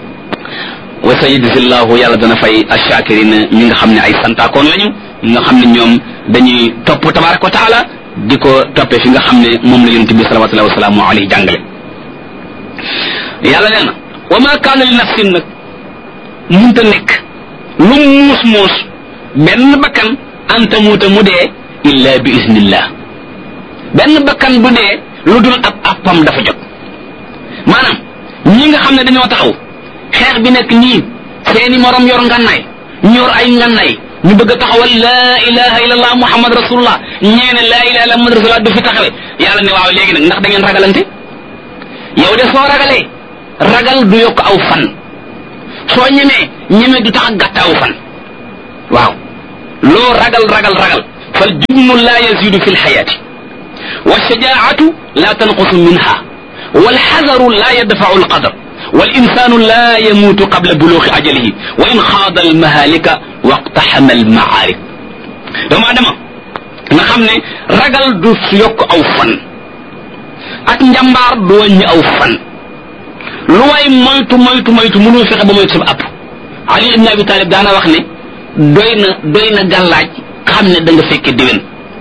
wa sayajzillahu yàlla dana fay ashakirina ñi nga xam ne ay santaakoon lañu ñi nga xam ne ñoom dañuy topp tabaraka wa taala di ko toppee fi nga xam ne moom la yonent bi salawatullahi wasalaamu alayhi jàngale yàlla nee na wa ma kaana li nafsin nag munta nekk lu muus muus benn bakkan anta muuta mu dee illa bi iznillah benn bakkan bu dee lu dul ab appam dafa jot maanaam ñi nga xam ne dañoo taxaw xeex bi nekk nii seeni morom yor ngannaay ñor ay ngannaay ñu bëgg a taxawal laa ilaha illallah muhammad rasulullah ñeene laa ilaha illallah muhammad rasulullah du fi taxawee yàlla ne waaw léegi nag ndax da ngeen ragalante yow de soo ragalee ragal du yokk aw fan soo ñemee ñeme du tax a gàtt aw fan waaw loo ragal ragal ragal fal jubnu la yazidu fi lxayaati wa shajaatu la tanqusu minha wal xadaru la yadfau alqadar wal insanu la yamuutu qabla buluuxi ajalihi wa in xaada almahalika waqtaxama almaarif dama dama nga xam ne ragal du yokk aw fan ak njàmbaar du wàññi aw fan lu waay moytu moytu moytu mënoo fexe ba moytu sa app Ali ibn Abi Talib daana wax ne doy na doy na gàllaaj xam ne da nga fekke déwén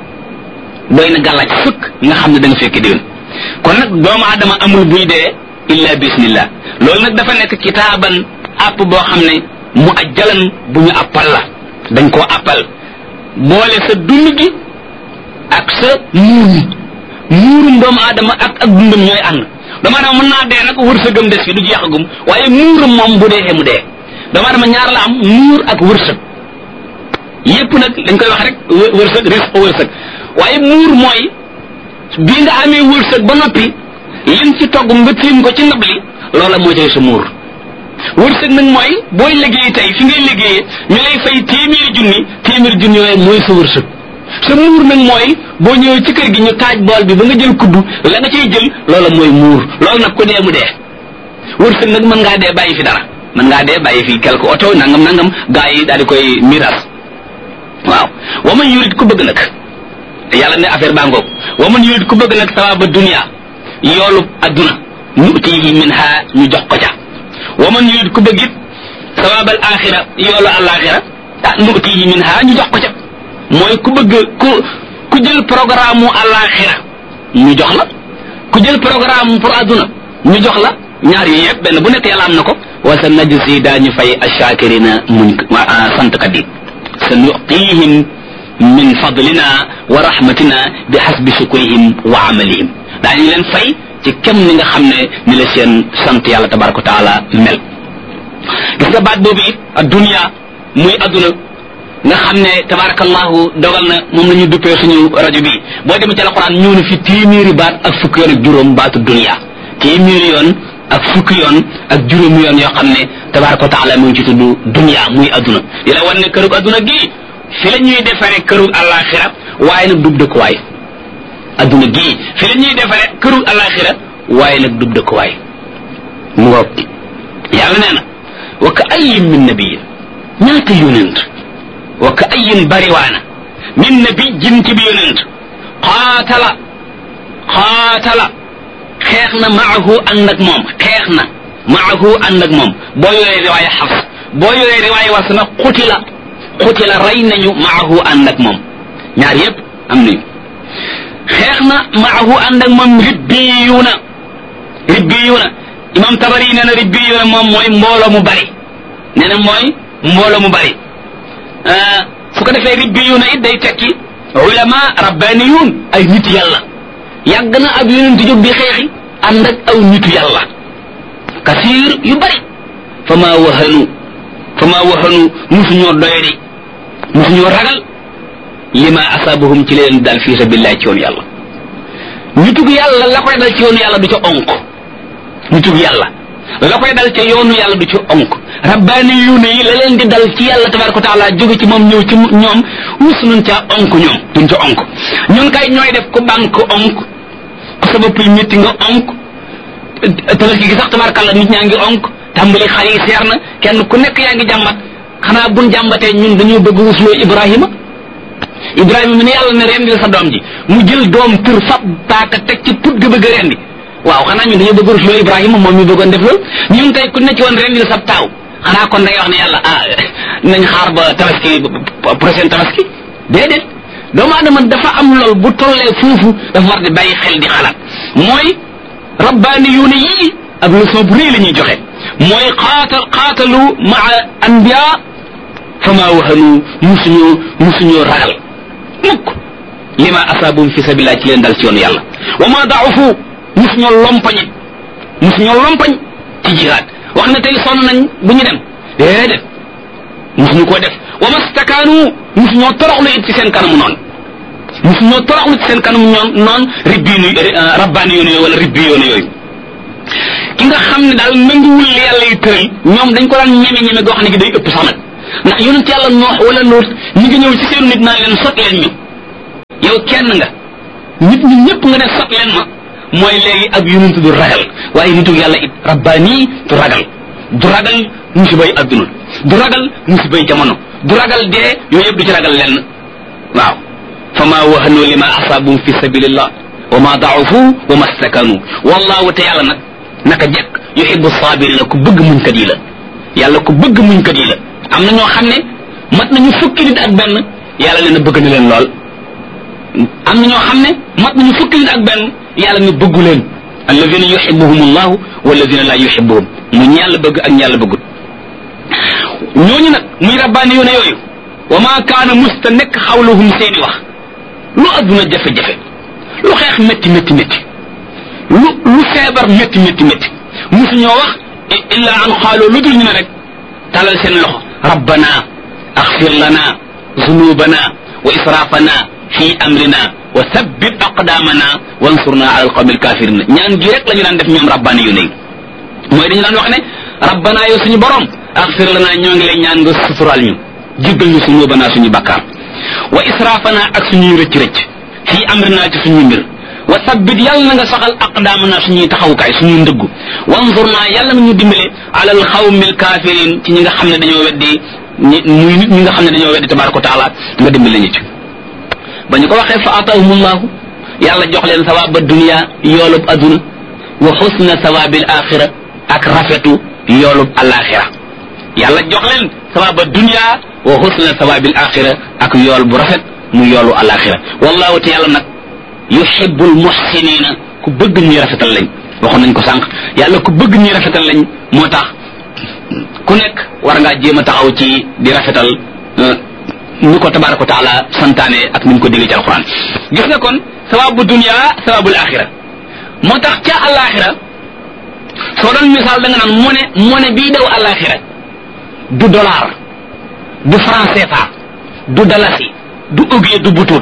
doy na gàllaaj fëkk nga xam ne da nga fekke déwén kon nag doomu aadama amul buy dee illa bismillah loolu nag dafa nekk kitaaban app boo xam ne mu ajjalan bu ñu appal la dañ koo appal boole sa dund gi ak sa muur mi muurum doomu aadama ak ak dundam ñooy ànd doomu aadama mën naa dee nag wërsëgam des fi du jeexagum waaye muurum moom bu dee mu dee doomu aadama ñaar la am muur ak wërsëg yépp nag dañ koy wax rek wërsëg risque wërsëg waaye muur mooy bii nga amee wërsëg ba noppi lim ci togg nga tiim ko ci ndab li loola moo cay sa muur wërsëg nag mooy booy liggéey tey fi ngay liggéeyee ñu lay fay téeméeri junni téeméeri junni yooyu mooy sa wërsëg sa muur nag mooy boo ñëwee ci kër gi ñu taaj bool bi ba nga jël kuddu la nga cay jël loola mooy muur loolu nag ku dee mu dee wërsëg nag mën ngaa dee bàyyi fi dara mën ngaa dee bàyyi fi quelque oto nangam nangam gaa yi daal di koy miiras waaw wa man yurid ku bëgg nag yàlla ne affaire baa ngoog wa man yurid ku bëgg nag sawaaba dunia yoolu adduna nutihi minha ñu jox ko ca wa man yurid ku bëgg it sawaabal axira yoolu alaxira ah nutihi minha ñu jox ko ca mooy ku bëgg ku ku jël programme mu alaxira ñu jox la ku jël programme pour adduna ñu jox la ñaar yi yëpp benn bu nekk yàlla am na ko wa sa najzi daañu fay ashakirina muñ santkat yi sa nu'tihim min fadlina wa rahmatina bi hasbi shukrihim wa amalihim daañu leen fay ci kem ni nga xam ne ni la seen sant yàlla tabaraka wa taala mel gis nga baat boobu it addunya muy adduna nga xam ne tabarakallahu dogal na moom la ñu duppee suñu rajo bi boo demee ci alquran ñëw na fi téeméeri baat ak fukki yoon ak juróom baatu dunya téeméeri yoon ak fukki yoon ak juróomi yoon yoo xam ne tabaraka wa taala mu ngi ci tudd dunya muy adduna di la wan ne kërug adduna gii fi la ñuy defaree kërug alaxira waaye nag dub dëkkuwaay adduna gii fi la ñuy defaree kërug alaxira waaye nag dub dëkkuwaay mu ngoog yàlla nee na wa ka ayyin min nabiyin ñaata yonent wa ka ayyin bariwaana min nabiyyin ci bi yonent qaatala qaatala xeex na maahu ànd ak moom xeex na maahu ànd ak moom boo yoree riwaaya xafs boo yoree riwaaya was na xutila xutila rey nañu maahu ànd ak moom ñaar yépp am nañu xeex na maahu ànd ak moom ribbiyuuna ribbiyuuna imam tabari nee na ribbiyuuna moom mooy mbooloo mu bari nee na mooy mbooloo mu bari su ko defee ribbiyuuna it day tekki ulama rabbaniyuun ay nit yàlla yàgg na ab yonent jóg di xeexi ànd ak aw nitu yàlla kasiir yu bari fa maa wahanu fa maa wahanu musuñoo doyadi musuñoo ragal lima asaabahum ci leen dal fi sabilillah ci yoonu yàlla nitug yàlla la koy dal ci yoonu yàlla du ca onk nitug yàlla la koy dal ca yoonu yàlla du ci onk rabbaani yuune yi la leen di dal ci yàlla tabaraka wa taala jóge ci moom ñëw ci ñoom musuñu caa onk ñoom duñ ca onk ñun kay ñooy def ku banque onk ku sa bopp yi métti nga onk tabaski gi sax tabarakàlla nit ñaa ngi onk tàmbali xar yi seer na kenn ku nekk yaa ngi jàmbat xanaa buñ jàmbatee ñun dañoo bëgg wusloo Ibrahima Ibrahima mi ne yàlla ne rendil sa doom ji mu jël doom tër fab paaka teg ci put ga bëgg a rendi waaw xanaa ñun dañoo bëgg wusloo Ibrahima moom mi bëggoon def loolu ñun tey ku ne ci woon rendil sa taaw xanaa kon day wax ne yàlla ah nañ xaar ba tabaski prochaine tabaski déedéet doomu aadama dafa am lool bu tollee foofu dafa war di bàyyi xel di xalaat mooy rabbaani yuune yii ab leçon bu rëy la ñuy joxe mooy xaatal xaatalu maa anbiya fa maa wahanu musuñoo musuñoo ragal mukk lima asaabum fi sabilillah ci leen dal ci yoonu yàlla wa ma daafu musuñoo lompañ musuñoo lompañ ci jihaad wax na tey sonn nañ bu ñu dem déedéet musuñu koo def wa mastakaanu musuñoo toroxlu it ci seen kanamu noonu musuñoo toroxlu ci seen kanamu ñoon noon ribbiinu rabbaani yoon yooyu wala ribbi yoon yooyu ki nga xam ne daal nanguwul li yàlla yi tëral ñoom dañ ko daan ñeme ñeme goo xam ne gi day ëpp sax nag ndax yonent yàlla noox wala Luut ñu ngi ñëw ci seen nit naan leen sot leen ñu yow kenn nga nit ñi ñëpp nga ne sot leen ma mooy léegi ak yonent du ragal waaye nitu yàlla it rabbaani du ragal du ragal musibay adduna du ragal musibay jamono du ragal dee yooyu yëpp du ci ragal lenn waaw fa ma wahanu lima asabum fi sabilillah wa ma da'ufu wa ma stakanu wallahu te yàlla nag naka jekk yuhibbu sabirina ku bëgg muñkat yi la yàlla ku bëgg muñkat yi la am na ñoo xam ne mat nañu fukki nit ak benn yàlla nee na bëgg na leen lool am na ñoo xam ne mat nañu fukki nit ak benn yàlla ne bëggu leen alladina yuhibbuhum allahu walladina la yuhibbuhum mu ñàlla bëgg ak ñàlla bëggut ñooñu nag muy rabbaani yoone yooyu wa ma kaana musta nekk xawluhum seeni wax lu adduna jafe-jafe lu xeex métti métti métti lu lu feebar métti métti métti musu ñoo wax illa an xaaloo lu dul ñu ne rek talal seen loxo rabbana axfir lana zunubana wa israfana fi amrina wa sabbit aqdamana wansurna ala alqawmi alkafirina ñaan gi rek la ñu daan def ñoom rabbaani yu ne mooy dañu daan wax ne rabbana yow suñu borom axfir lana ñoo ngi lay ñaan nga sutural ñu jéggal ñu zunubana suñu bakkaar wa israfana ak suñuy rëcc rëcc fi amrina ci suñuy mbir wa sabbit yàlla na nga saxal aqdamana suñuy taxawukaay suñuy ndëggu wansurna yàlla na ñu dimbale ala alqawmi alkafirin ci ñi nga xam ne dañoo weddi ñi muy nit ñi nga xam ne dañoo weddi tabaraka wa taala nga dimbale ñu ci ba ñu ko waxee fa atahumullahu yàlla jox leen sawaaba dunia yoolub aduna wa xusna sawaabil axira ak rafetu yoolub alaxira yàlla jox leen sawaaba dunia wa xusna sawaabil axira ak yool bu rafet mu yoolu alaxira wallahu te yàlla nag yuhibbul muhsinina ku bëgg ñi rafetal lañ waxoon nañ ko sànq yàlla ku bëgg ñi rafetal lañ moo tax ku nekk war ngaa jéem a taxaw ci di rafetal ni ko tabaraka wa taala santaane ak ni mu ko déggee ci alquran gis nga kon sawabu dunia sawabul axira moo tax ca alaxira soo doon misaal da nga naan mone mone bii daw alaxira du dollar du franc C F A du dalasi du ugie du butut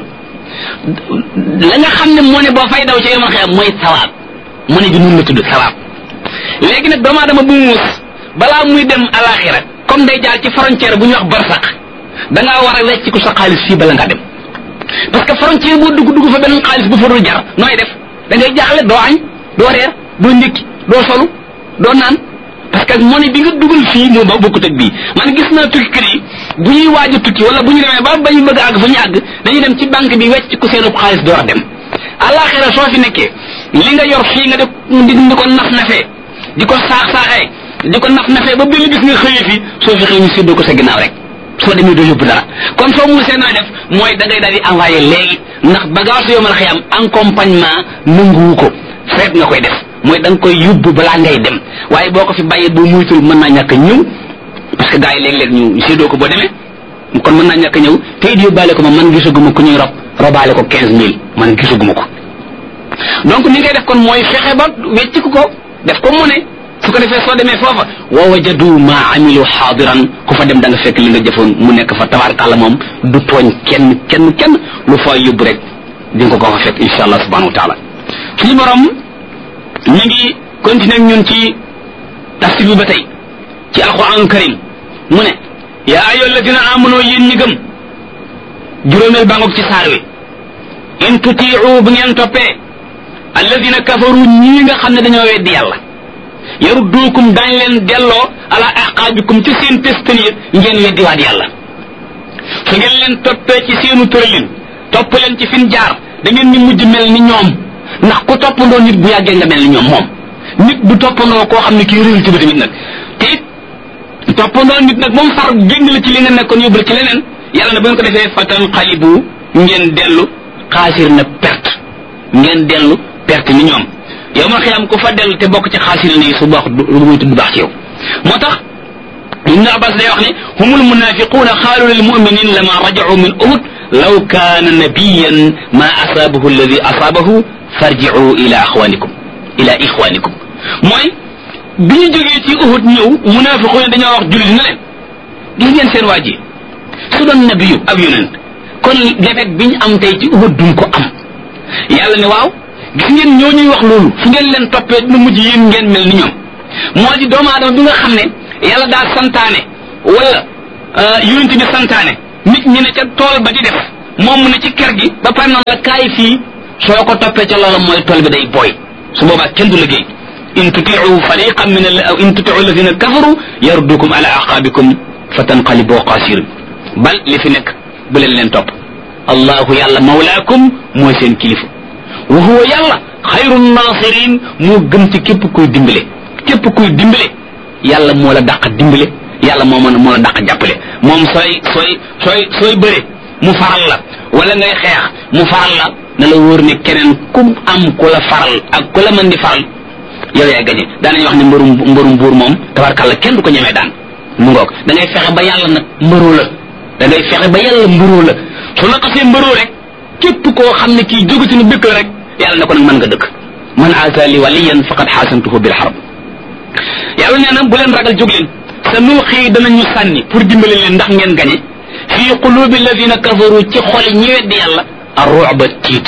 la nga xam ne mone boo fay daw ci yomal xiyam mooy sawaab mone bi nun la tudd sawaab léegi nag doomu aadama bu muus balaa muy dem alaxira comme day jaar ci frontière bu ñuy wax barsaq da ngaa war a wecc ko sa xaalis fii bala nga dem parce que frontière boo dugg dugg fa beneen xaalis bu fa dul jar nooy def da ngay jaaxle doo añ doo reer doo ndékki doo solu doo naan parce que monnaie bi nga dugal fii moo ba bokkut ak bii man gis naa tukki kër yi bu ñuy waaj a tukki wala bu ñu demee ba ba ñu bëgg a àgg fa ñu àgg dañuy dem ci banque bi wecc ko seen xaalis door a dem àllaaxira soo fi nekkee li nga yor fii nga di di ko naf nafee di ko saax saaxee di ko naf nafee ba benn gis nga xëyee fi soo fi xëy ñu séddoo ko sa ginnaaw rek soo demee doo yóbbu dara kon soo muusee naa def mooy da ngay daal di envoyé léegi ndax bagage yoo mën a xëyam accompagnement nanguwu ko feet nga koy def mooy da nga koy yóbbu balaa ngay dem waaye boo ko fi bàyyee boo muytul mën naa ñàkk a ñëw parce que gars yi léeg-léeg ñu séddoo ko boo demee kon mën naa ñàkk a ñëw te it yóbbaale ko ma man gisaguma ku ñuy rob robaale ko quinze mille man gisaguma ko donc ni ngay def kon mooy fexe ba wecc ko ko def ko mu ne su ko defee soo demee foofa wa wajadu ma amilu xaadiran ku fa dem da nga fekk li nga jëfoon mu nekk fa tabarakàlla moom du tooñ kenn kenn kenn lu fa yóbbu rek di nga ko ko fa fekk insha allah subhanahu wa taala suñu borom ñu ngi continuer ñun ci tafsir bi ba tey ci alquran karim mu ne yaa ayyuha alladina amanu yéen ñi gëm juróomeel bangoog ci saar wi in tutiu bu ngeen toppee alladina kafaru ñii nga xam ne dañoo weddi yàlla yarudduukum dañ leen delloo ala aqaabikum ci seen testaniya ngeen weddiwaat yàlla su ngeen leen toppee ci seenu tëralin topp leen ci fin jaar da ngeen ni mujj mel ni ñoom ndax ku toppandoo nit bu yàggee nga mel ni ñoom moom nit du toppandoo koo xam ne kii réew ci ba tamit nag te it toppandoo nit nag moom far génn la ci li nga nekkoon yóbbu la ci leneen yàlla na bu ngeen ko defee fatan xalibu ngeen dellu xaasir na perte ngeen dellu perte ni ñoom yow ma xiyam ku fa dellu te bokk ci xaasir ni su baax lu muy tudd baax ci yow moo tax ibn abbas day wax ne humul munafiquuna xaalu lil muminin lama rajau min uhud law kaana nabiyan ma asaabahu alladi asaabahu farji'u ila axwanikum ila ixwanikum mooy bi ñu jógee ci uhud ñëw munafiquuna dañoo wax jullit na leen gis ngeen seen waa ji su doon nabiyu ab yonent kon defet bi ñu am tey ci uhud duñ ko am yàlla ne waaw gis ngeen ñoo ñuy wax loolu fu ngeen leen toppee dina mujj yéen ngeen mel ni ñoom moo di doomu aadama bi nga xam ne yàlla daa santaane wala yonent bi santaane nit ñi ne ca tool ba di def moom mu ne ci kër gi ba pare noonu la kaay fii soo ko toppee ca loola mooy tool bi day booy su boobaa kenn du liggéey in tutiu fariqan min al in tutiu alladina kafaru yardukum ala aqabikum fatanqalibu qasirin bal li fi nekk bu leen leen topp allahu yàlla mawlaakum mooy seen kilifa wa huwa yàlla xayru nasirin moo gën ci képp kuy dimbale képp kuy dimbale yàlla moo la dàq dimbale yàlla moo mën moo la dàq jàppale moom sooy sooy sooy sooy bëre mu faral la wala ngay xeex mu faral la na la wóor ne keneen ku am ku la faral ak ku la mën di faral yow yaay gañe daanañu wax ne mbërum mbërum buur moom tabarkàlla kenn du ko ñemee daan mu ngoog da ngay fexe ba yàlla nag mbëroo la da ngay fexe ba yàlla mbëroo la su la xasee mbëroo rek képp koo xam ne kii jógati na dëkk la rek yàlla ne ko nag mën nga dëkk man aazali waliyan faqad xaasantuhu bil harb yàlla nee na bu leen ragal jóg leen sa nuuxii danañu sànni pour dimbali leen ndax ngeen gañe fii qulubi alladina kafaru ci xoli ñi weddi yàlla ar-ru'ba tiit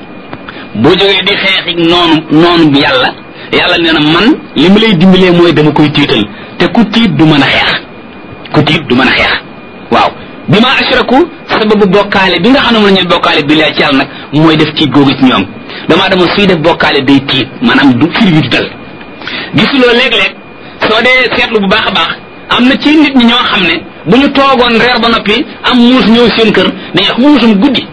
boo jógee di xeexi noonu noonu bi yàlla yàlla nee na man li ma lay dimbalee mooy dama koy tiital te ku tiit du mën a xeex ku tiit du mën a xeex waaw bi ma ashraku sababu bokkaale bi nga xam ne mën nañu bokkaale bi laa ci yàlla nag mooy def tiit googu ci ñoom damaa dama suy def bokkaale day tiit maanaam du fir wi du dal gisuloo léeg-léeg soo dee seetlu bu baax a baax am na ci nit ñi ñoo xam ne bu ñu toogoon reer ba noppi am muus ñëw seen kër dañuy wax muusum guddi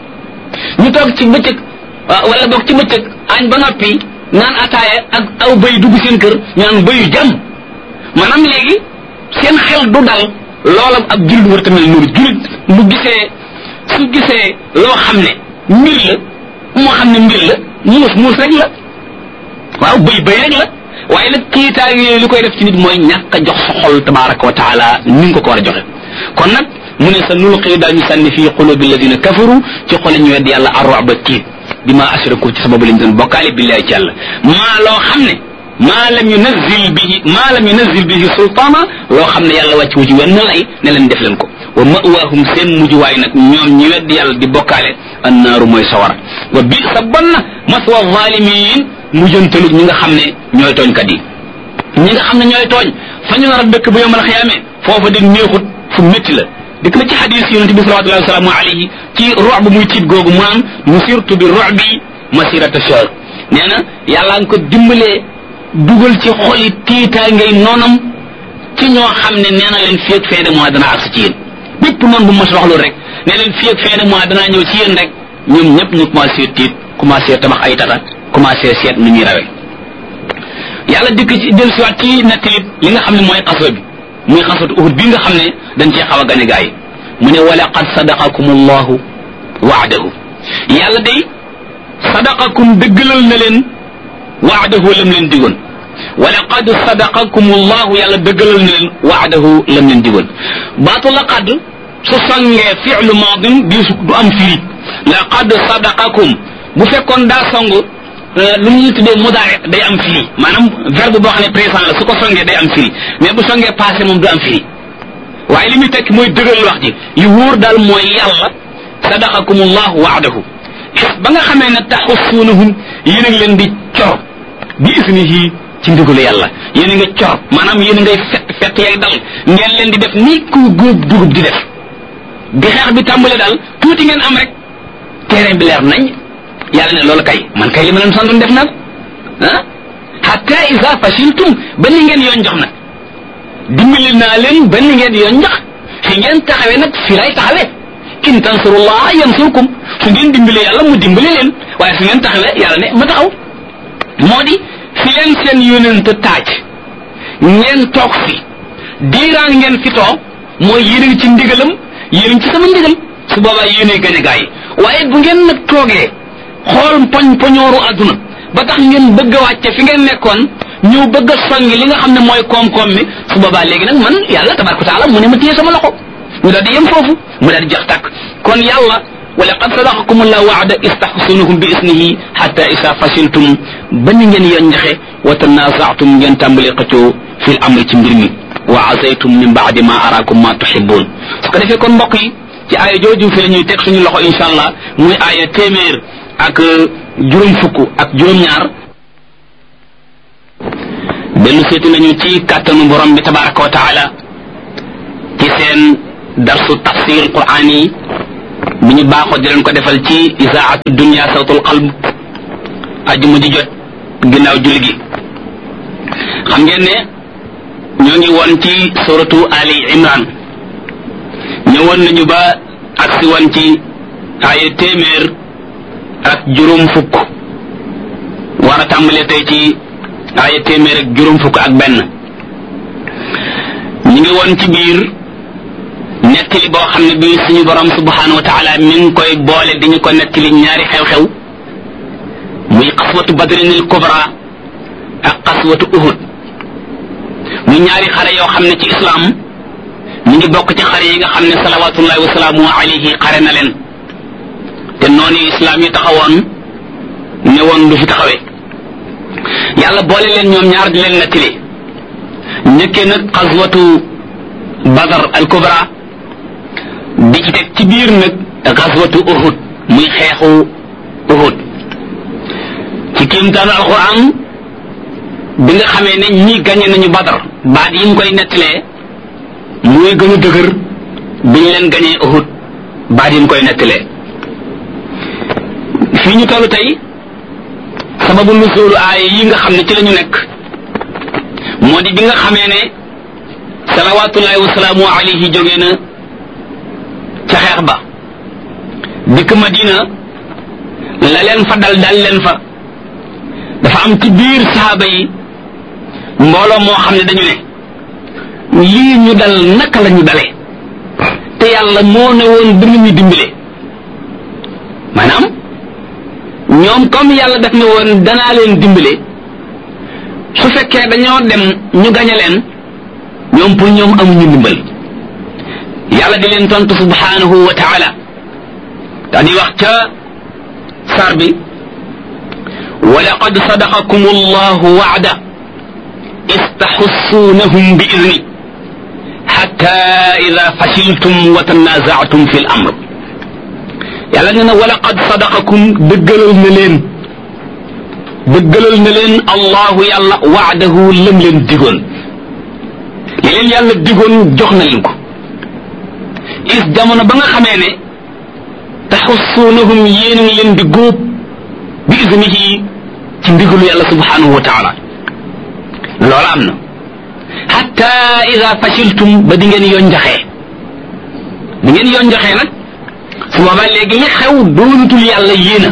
ñu toog ci bëccëg wala boog ci bëccëg añ ba noppi naan ataaya ak aw bëy dugg seen kër ñu naan bëyu jàmm maanaam léegi seen xel du dal loola ab jullit war tamit noonu jullit bu gisee su gisee loo xam ne mbir la moo xam ne mbir la muus muus rek la waaw bëy bëy rek la waaye nag kiitaa yooyu li koy def ci nit mooy ñàkk a jox sa xol tabaraka wa taala ni nga ko ko war a joxe kon nag mu ne sa nulqi daañu sànni fii qulubi alladina kafaru ci xol ñu wedd yàlla ar-ru'ba tiit bima ashraku ci sababu lañ doon bokkaale billahi ci yàlla maa loo xam ne maa lam yunazzil bihi maa lam yunazzil bihi sultaana loo xam ne yàlla wàcc wu ci wenn lay ne leen def leen ko wa ma'waahum seen mujjuwaay nag ñoom ñi wedd yàlla di bokkaale annaaru mooy sawara wa bi sa bon na maswa zalimin mujjantalu ñi nga xam ne ñooy tooñkat yi ñi nga xam ne ñooy tooñ fa ñu nar a dëkk bu yomal xiyaame foofa di neexut fu métti la dikk na ci xadis yonente bi salawatullahi wa salaamu alayhi ci ru'b muy tiit googu mu naan nusirtu bi ru'bi masirata shahr nee na yàlla nga ko dimbalee dugal ci xoli tiitaa ngay noonam ci ñoo xam ne nee na leen fii ak fin de mois dana agsi ci yéen bépp noonu bu mas wax loolu rek ne leen fii ak fin de mois danaa ñëw ci yéen rek ñoom ñëpp ñu commencé tiit commencé tabax ay tata commencé seet nu ñuy rawee yàlla dikk ci del siwaat ci nettali li nga xam ne mooy xaso bi muy xasatu uhud bi nga xam ne dañ cee xaw a gane gaa yi mu ne wa laqad sadaqakum allahu waadahu yàlla day sadaqakum dëggalal na leen waadahu lam leen digoon wa laqad sadaqakum allahu yàlla dëggalal na leen waadahu lam leen digoon baatu laqad su songee fi'lu maadin di su du am firi laqad sadaqakum bu fekkoon daa song lu ñu tuddee mudaari day am firi maanaam verbe boo xam ne présent la su ko songee day am firi mais bu songee passé moom du am firi waaye li muy tekki mooy dëgëral wax ji li wóor daal mooy yàlla sadaqakumullahu waadahu ba nga xamee ne taxussuunahum yéen a ngi leen di cor bi isnihi ci ndigalu yàlla yéen a nga cor maanaam yéen a ngay fett fett yay dal ngeen leen di def ni ku góob dugub di def bi xeex bi tàmbale daal tuuti ngeen am rek terrain bi leer nañ yàlla ne loolu kay man kay li ma leen santoon def naa ko ah hatta isa fashiltum ba ni ngeen yoon jox nag dimbali naa leen ba ni ngeen yoon jox fi ngeen taxawee nag fi lay taxawee in tansurullah yansurkum su ngeen dimbali yàlla mu dimbali leen waaye fi ngeen taxawee yàlla ne ma taxaw moo di fi leen seen yónent taaj ngeen toog fi diiraan ngeen fi toog mooy yéen a ngi ci ndigalam yéen a ngi ci sama ndigal su boobaa yéenay gañ a gaa yi waaye bu ngeen nag toogee xool poñ poñooru àdduna ba tax ngeen bëgg a wàcce fi ngeen nekkoon ñëw bëgg a songi li nga xam ne mooy koom-koom mi su boobaa léegi nag man yàlla tabaraka taala mu ne ma téye sama loxo mu daal di yem foofu mu daal di jax tàkk kon yàlla wa laqad sadaqakum allahu wa'da istahsunuhum bi isnihi hatta isa fashiltum ba ni ngeen yoon njaxe wa tanaza'tum ngeen tàmbali xëccoo fil amri ci mbir mi wa asaytum min ba'di ma arakum ma tuhibbun su ko defee kon mbokk yi ci aaya jooju fi la ñuy teg suñu loxo insha allah muy aaya téeméer ak juróom fukk ak juróom ñaar dellu seeti nañu ci kàttanu borom bi tabaraka wa taala ci seen darsu tafsir qur'an yi bi ñu baaxoo di leen ko defal ci isaatu dunya sawtul qalb ajuma ji jot ginnaaw julli gi. xam ngeen ne ñoo ngi woon ci suratu ali imran ñëwoon nañu ba agsi woon ci aaya téeméer ak juróom fukk war a tàmbalee tey ci aaya téeméer ak juróom fukk ak benn. ñu ngi woon ci biir nettali boo xam ne bii suñu borom subhanahu wa taala mi ngi koy boole di ñu ko nettali ñaari xew-xew muy xaswatu badrinil kubra ak xaswatu uhud muy ñaari xare yoo xam ne ci islam ñu ngi bokk ci xare yi nga xam ne salawatullahi wa salaamu alayhi xare na leen te noonu islam yi taxawoon ne woon du fi taxawee yàlla boole leen ñoom ñaar di leen nettali njëkkee nag xaswatu badar al kubra di ci teg ci biir nag xaswatu uhud muy xeexu uhud ci kéemtaanu alquran bi nga xamee ne ñi gañe nañu badar baat yi mu koy nettalee muy gën a dëgër bi ñu leen gañee uhud baat yi mu koy nettalee fii ñu tollu tey sababu nuzulu aaya yi nga xam ne ci la ñu nekk moo di bi nga xamee ne salawatullahi wa salaamu alayhi jógee na ca xeex ba dikk Madina la leen fa dal dal leen fa dafa am ci biir sahaaba yi mbooloo moo xam ne dañu ne lii ñu dal naka la ñu dale te yàlla moo ne woon dina ñu dimbale maanaam ñoom comme yàlla daf ne woon danaa leen dimbale su fekkee dañoo dem ñu gañe leen ñoom pour ñoom amuñu ndimbal yàlla di leen tontu subhanahu wa taala daa di wax ca sar bi wa laqad sadaqakum allahu wa'da istaxussunahum bi idni hatta ida fashiltum wa tanaza'tum fi l amr yàlla nee na wa laqad sadaqakum dëggalal na leen dëggalal na leen allahu yàlla wa'dahu lam leen digoon li leen yàlla digoon jox na leen ko is jamono ba nga xamee ne taxussunahum yéen ngi leen di góob bi iznihi ci ndigalu yàlla subhanahu wa taala loola am na hatta ida fashiltum ba di ngeen yonjaxee di ngeen yonjaxee nag su boobaa léegi li xew doonutul yàlla yéena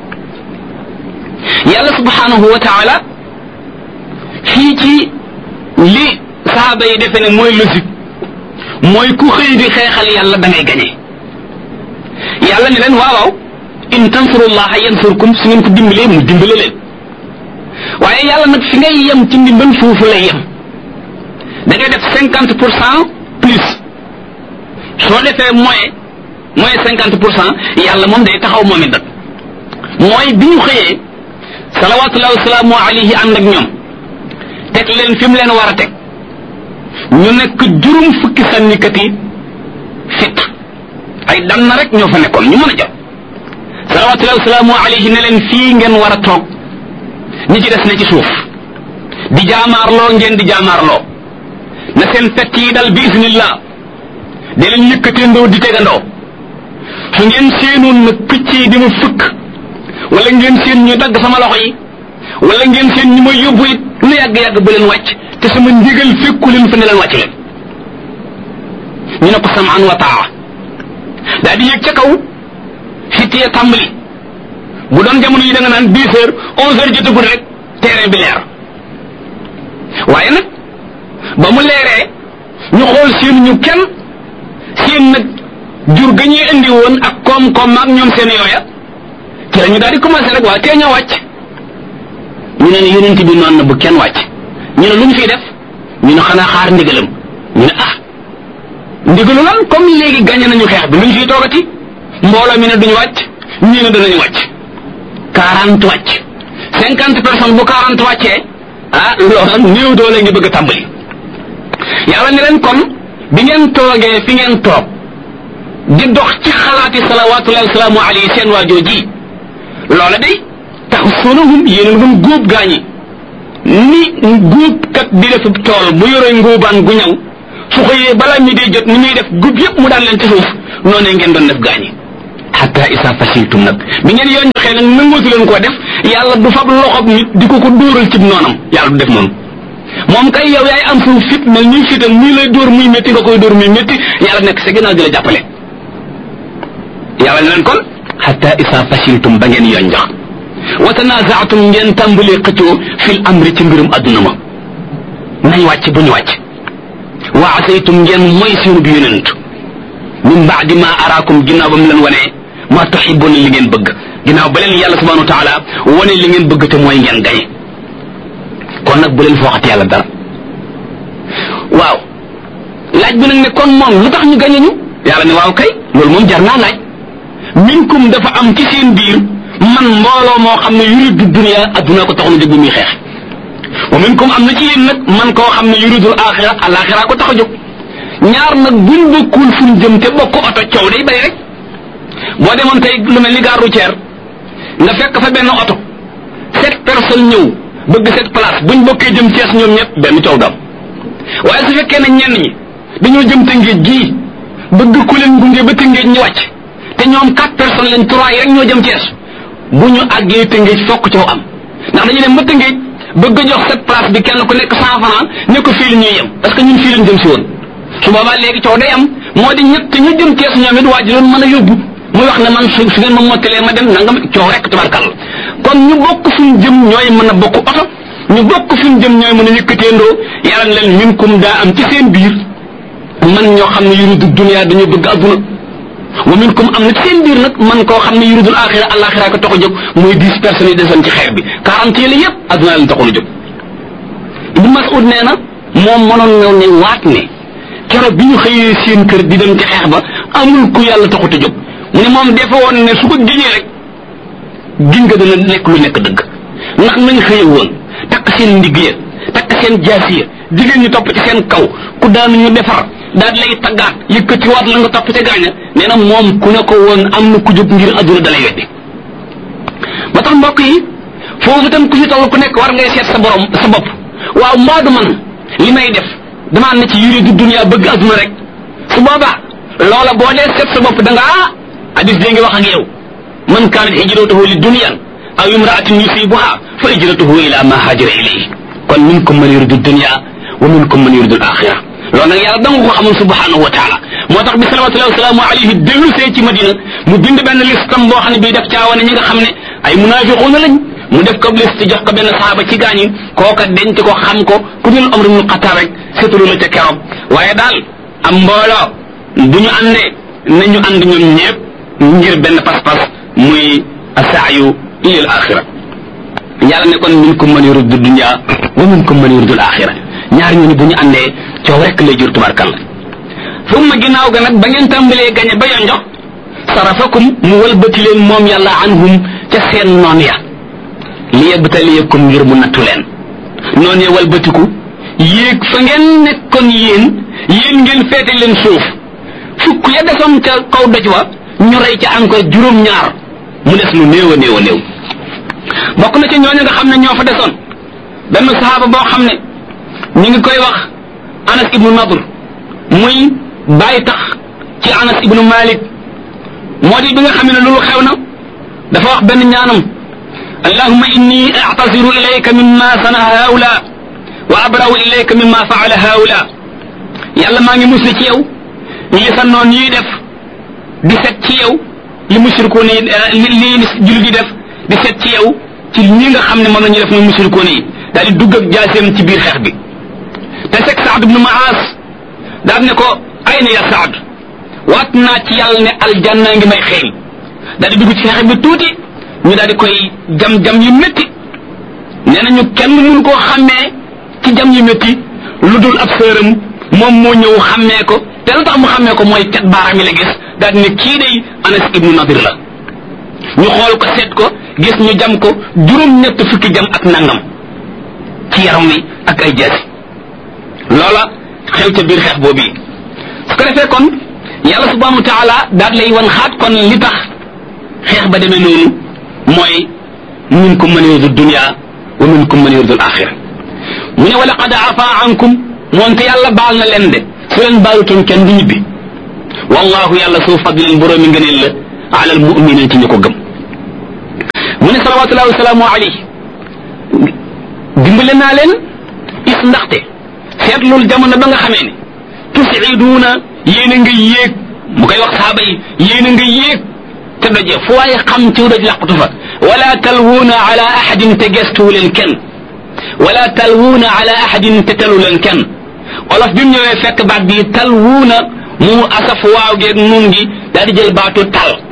yàlla subhanahu wa taala fii ci li sahaaba yi defe ne mooy logique mooy ku xëy di xeexal yàlla da ngay gañe yàlla ne leen waaw waaw in tansurullaha yansurkum su ngeen ko dimbalee mu dimbale leen waaye yàlla nag fi ngay yem ci ndimbal foofu lay yem da ngay def cinquante pour cent plus soo defee moyen moyen cinquante pour cent yàlla moom day taxaw moom it nag mooy bi ñu xëyee salawatullahi wasalaamu alayhi ànd ak ñoom teg leen fi mu leen war a teg ñu nekk juróom fukki sànnikat yi fit ay dan na rek ñoo fa nekkoon ñu mën a jot salawatullahi wasalaamu alayhi ne leen fii ngeen war a toog ñi ci des ne ci suuf di jaamaarloo ngeen di jaamaarloo na seen fett yi dal bi isnillah da leen yëkkateendoo di tegandoo su ngeen seenoon nag picc yi di ma fëkk wala ngeen seen ñu dagg sama loxo yi wala ngeen seen ñu may yóbbu it lu yàgg-yàgg ba leen wàcc te sama ndigal fekku leen fa ne leen wàcc leen ñu ne ko samaan wa taa daa di yëg ca kaw fittee tàmbali bu doon jamono yi da nga naan dix heures onze heures jotagul rek terrain bi leer waaye nag ba mu leeree ñu xool seen ñu kenn seen nag jur ga ñuy indi woon ak koom-koom ak ñoom seen yooya ci la ñu daal di commencé rek waa tee ñoo wàcc ñu ne ne yonent bi noonu na bu kenn wàcc ñu ne lu ñu fiy def ñu ne xanaa xaar ndigalam ñu ne ah ndigalu lan comme léegi gagné nañu xeex bi lu ñu fiy toogati mbooloo mi ne duñu wàcc ñii ne danañu wàcc quarante wàcc cinquante personnes bu quarante wàccee ah loolu néew doole ngi bëgg a tàmbali yàlla ne leen kon bi ngeen toogee fi ngeen toog di dox ci xalaati salawatullahi wasalaamu alayhi seen waajoo ji loola day tax sonahum yéen doon góob gaañi ni góob kat di def tool bu yore ngóobaan gu ñëw su xëyee balaa mi dee jot ni muy def gub yëpp mu daan leen ci suuf noonee ngeen doon def gaañi hatta isa fashiltum nag bi ngeen yoon joxee nag nangootu leen koo def yàlla du fab loxob nit di ko ko dóoral cib noonam yàlla du def noonu moom kay yow yaay am suuf fit mel ñuy fitam muy lay dóor muy métti nga koy dóor muy métti yàlla nekk sa ginnaaw di la jàppale yàlla ne leen kon hatta isa fashiltum ba ngeen yoon jox wa tanaza'tum ngeen tàmbalee xëccoo fil amri ci mbirum adduna ma nañ wàcc bu ñu wàcc wa asaytum ngeen mooy seenu bi yonent min ba'di ma araakum ginnaaw ba mu leen wanee ma tuhibbuna li ngeen bëgg ginnaaw ba leen yàlla subhanahu wa taala wane li ngeen bëgg te mooy ngeen gañe kon nag bu leen fooxati yàlla dara waaw laaj bi nag ne kon moom lu tax ñu gañe ñu yàlla ne waaw kay loolu moom jar naa laaj minkum dafa am ci seen biir man mbooloo moo xam ne yuridu dunya adduna ko taxoon a jóg bi muy xeex wa minkum am na ci yéen nag man koo xam ne yuridul axira alaxira ko tax a jóg ñaar nag buñ bokkul fuñ jëm te bokk oto coow day bari rek boo demoon tey lu mel ni gare routière nga fekk fa benn oto sept personnes ñëw bëgg sept place buñ bokkee jëm Cees ñoom ñëpp benn coow dam waaye su fekkee ne ñenn ñi dañoo jëm Tëngéej gii bëgg ku leen gunge ba Tëngéej ñu wàcc te ñoom quatre personnes lañ trois yi rek ñoo jëm Cees bu ñu àggee Tëngéej fokk coow am ndax dañu dem ba Tëngéej bëgg a jox sept place bi kenn ku nekk cent francs ne ko fii la ñuy yem parce que ñun fii lañ jëm si woon su boobaa léegi coow day am moo di ñett ñu jëm Cees ñoom it waa ji doon mën a yóbbu muy wax ne man su su ngeen ma mottalee ma dem nangam coow rek tabarkal kon ñu bokk fuñ jëm ñooy mën a bokk oto ñu bokk fuñ jëm ñooy mën a yëkkateendoo yàlla leen minkum daa am ci seen biir man ñoo xam ne yuridu dunya dañu bëgg adduna wa minkum am na ci seen biir nag man koo xam ne yuridul axira alaxira ko tax a jóg muy dix personnes yi desoon ci xeer bi quarante yi la yëpp adduna leen taxoon a jóg Ibn Mas'ud nee na moom mënoon na ne waat ne keroog bi ñu xëyee seen kër di dem ci xeex ba amul ku yàlla taxut a jóg mu ne moom defe woon ne su ko giñee rek giñ nga dana nekk lu nekk dëgg ndax nañ xëye woon takk seen ndigg ya takk seen jaasi ya jigéen ñi topp ci seen kaw ku daanu ñu defar daal lay taggaat yëkkati waat la nga topp ca gaaña nee na moom ku ne ko woon am na ku jóg ngir adduna dalay weddi ba tax mbokk yi foofu itam ku ci toll ku nekk war ngay seet sa borom sa bopp waaw mbaadu man li may def damaa ne ci yuridu dunya bëgg adduna rek su boobaa loola boo dee seet sa bopp da nga ah hadis dee ngi wax ak yow man kaanat hijratuhu li dunyan aw imra'atin yusibuha fa hijratuhu ila ma hajara ilayhi kon minkum man yuridu dunya wa minkum man yuridu al-akhirah loolu nag yàlla danga ko xamoon subhanahu wa taala moo tax bi salawatullahi wa salaamu alayhi dellu see ci madina mu bind benn listam boo xam ne bii def caawane ñi nga xam ne ay munafiquuna lañ mu def ko liste jox ko benn saxaaba ci gaañi kooka denc ko xam ko ku dul Umar ibn Xattaab rek seetlu la ca keroog waaye daal am mbooloo bu ñu àndee nañu ànd ñoom ñëpp ngir benn pas-pas muy asaayu ilal axira yàlla ne kon minkum man yuridu dunya wa minkum man yuridu al-axira ñaar ñooñu bu ñu àndee coow rek lay jur tubarkalla summa ginnaaw ga nag ba ngeen tàmbalee gañe ba yonjox sarafakum mu walbati leen moom yàlla anhum ca seen noon ya li yabtaliyakum ngir mu nattu leen noon ya walbatiku yéeg fa ngeen nekkoon yéen yéen ngeen feete leen suuf fukk ya desoon ca kaw doj wa ñu rey ca encore juróom-ñaar mu des lu néew a néew a néew bokk na ci ñooñu nga xam ne ñoo fa desoon benn sahaaba boo xam ne ñu ngi koy wax Anas ibnu Nadr muy bàyyi tax ci Anas ibnu Malik moo di bi nga xam ne loolu xew na dafa wax benn ñaanam allahumma inni a'taziru ilayka mimma sana haula wa abra'u ilayka mimma fa'ala haula yàlla maa ngi musli ci yow li sa noon yi def di set ci yow li mushrikoon yi li li jullit yi def di set ci yow ci ñi nga xam ne moom la ñu def muy mushrikoon yi daal di dugg ak jaaseem ci biir xeex bi te fekk Saad ibnu Maas daal ne ko ayna ya Saad waat naa ci yàlla ne aljanna ngi may xeeñ daal di dugg ci xeex bi tuuti ñu daal di koy jam-jam yu métti nee nañu kenn mënu koo xàmmee ci jam yu métti lu dul ab sëram moom moo ñëw xàmmee ko te lu tax mu xàmmee ko mooy cat baaraam yi la gis daal di ne kii day Anas ibnu Nadir la ñu xool ko seet ko gis ñu jam ko juróom-ñett fukki jam ak nangam ci yaram wi ak ay jaasi loola xew ca biir xeex boobu yi su ko defee kon yàlla subhanahu wa taala daal lay wan xaat kon li tax xeex ba demee noonu mooy minkum man yuridu dunya wa minkum man yuridu al-axira mu ne wa laqad afa ankum moonte yàlla baal na leen de su leen baalutoon kenn du ñibbi wallahu yàlla su fadlin boroomi ngëneel la ala al mu'minin ci ñu ko gëm mu ne salawatullahi wa salaamu alayhi dimbale naa leen is ndaxte seetlul jamono ba nga xamee ne tusiduuna yéen a nga yéeg mu koy wax saaba yi yéen a nga yéeg te daje fu waaye xam ci daj làqatu fa wala talwuuna ala ahadin te gestuwu leen kenn wala talwuuna ala ahadin te telu leen kenn olof bi mu ñëwee fekk baat bi talwuuna mu asaf waaw geeg nun gi daal di jël baatu tal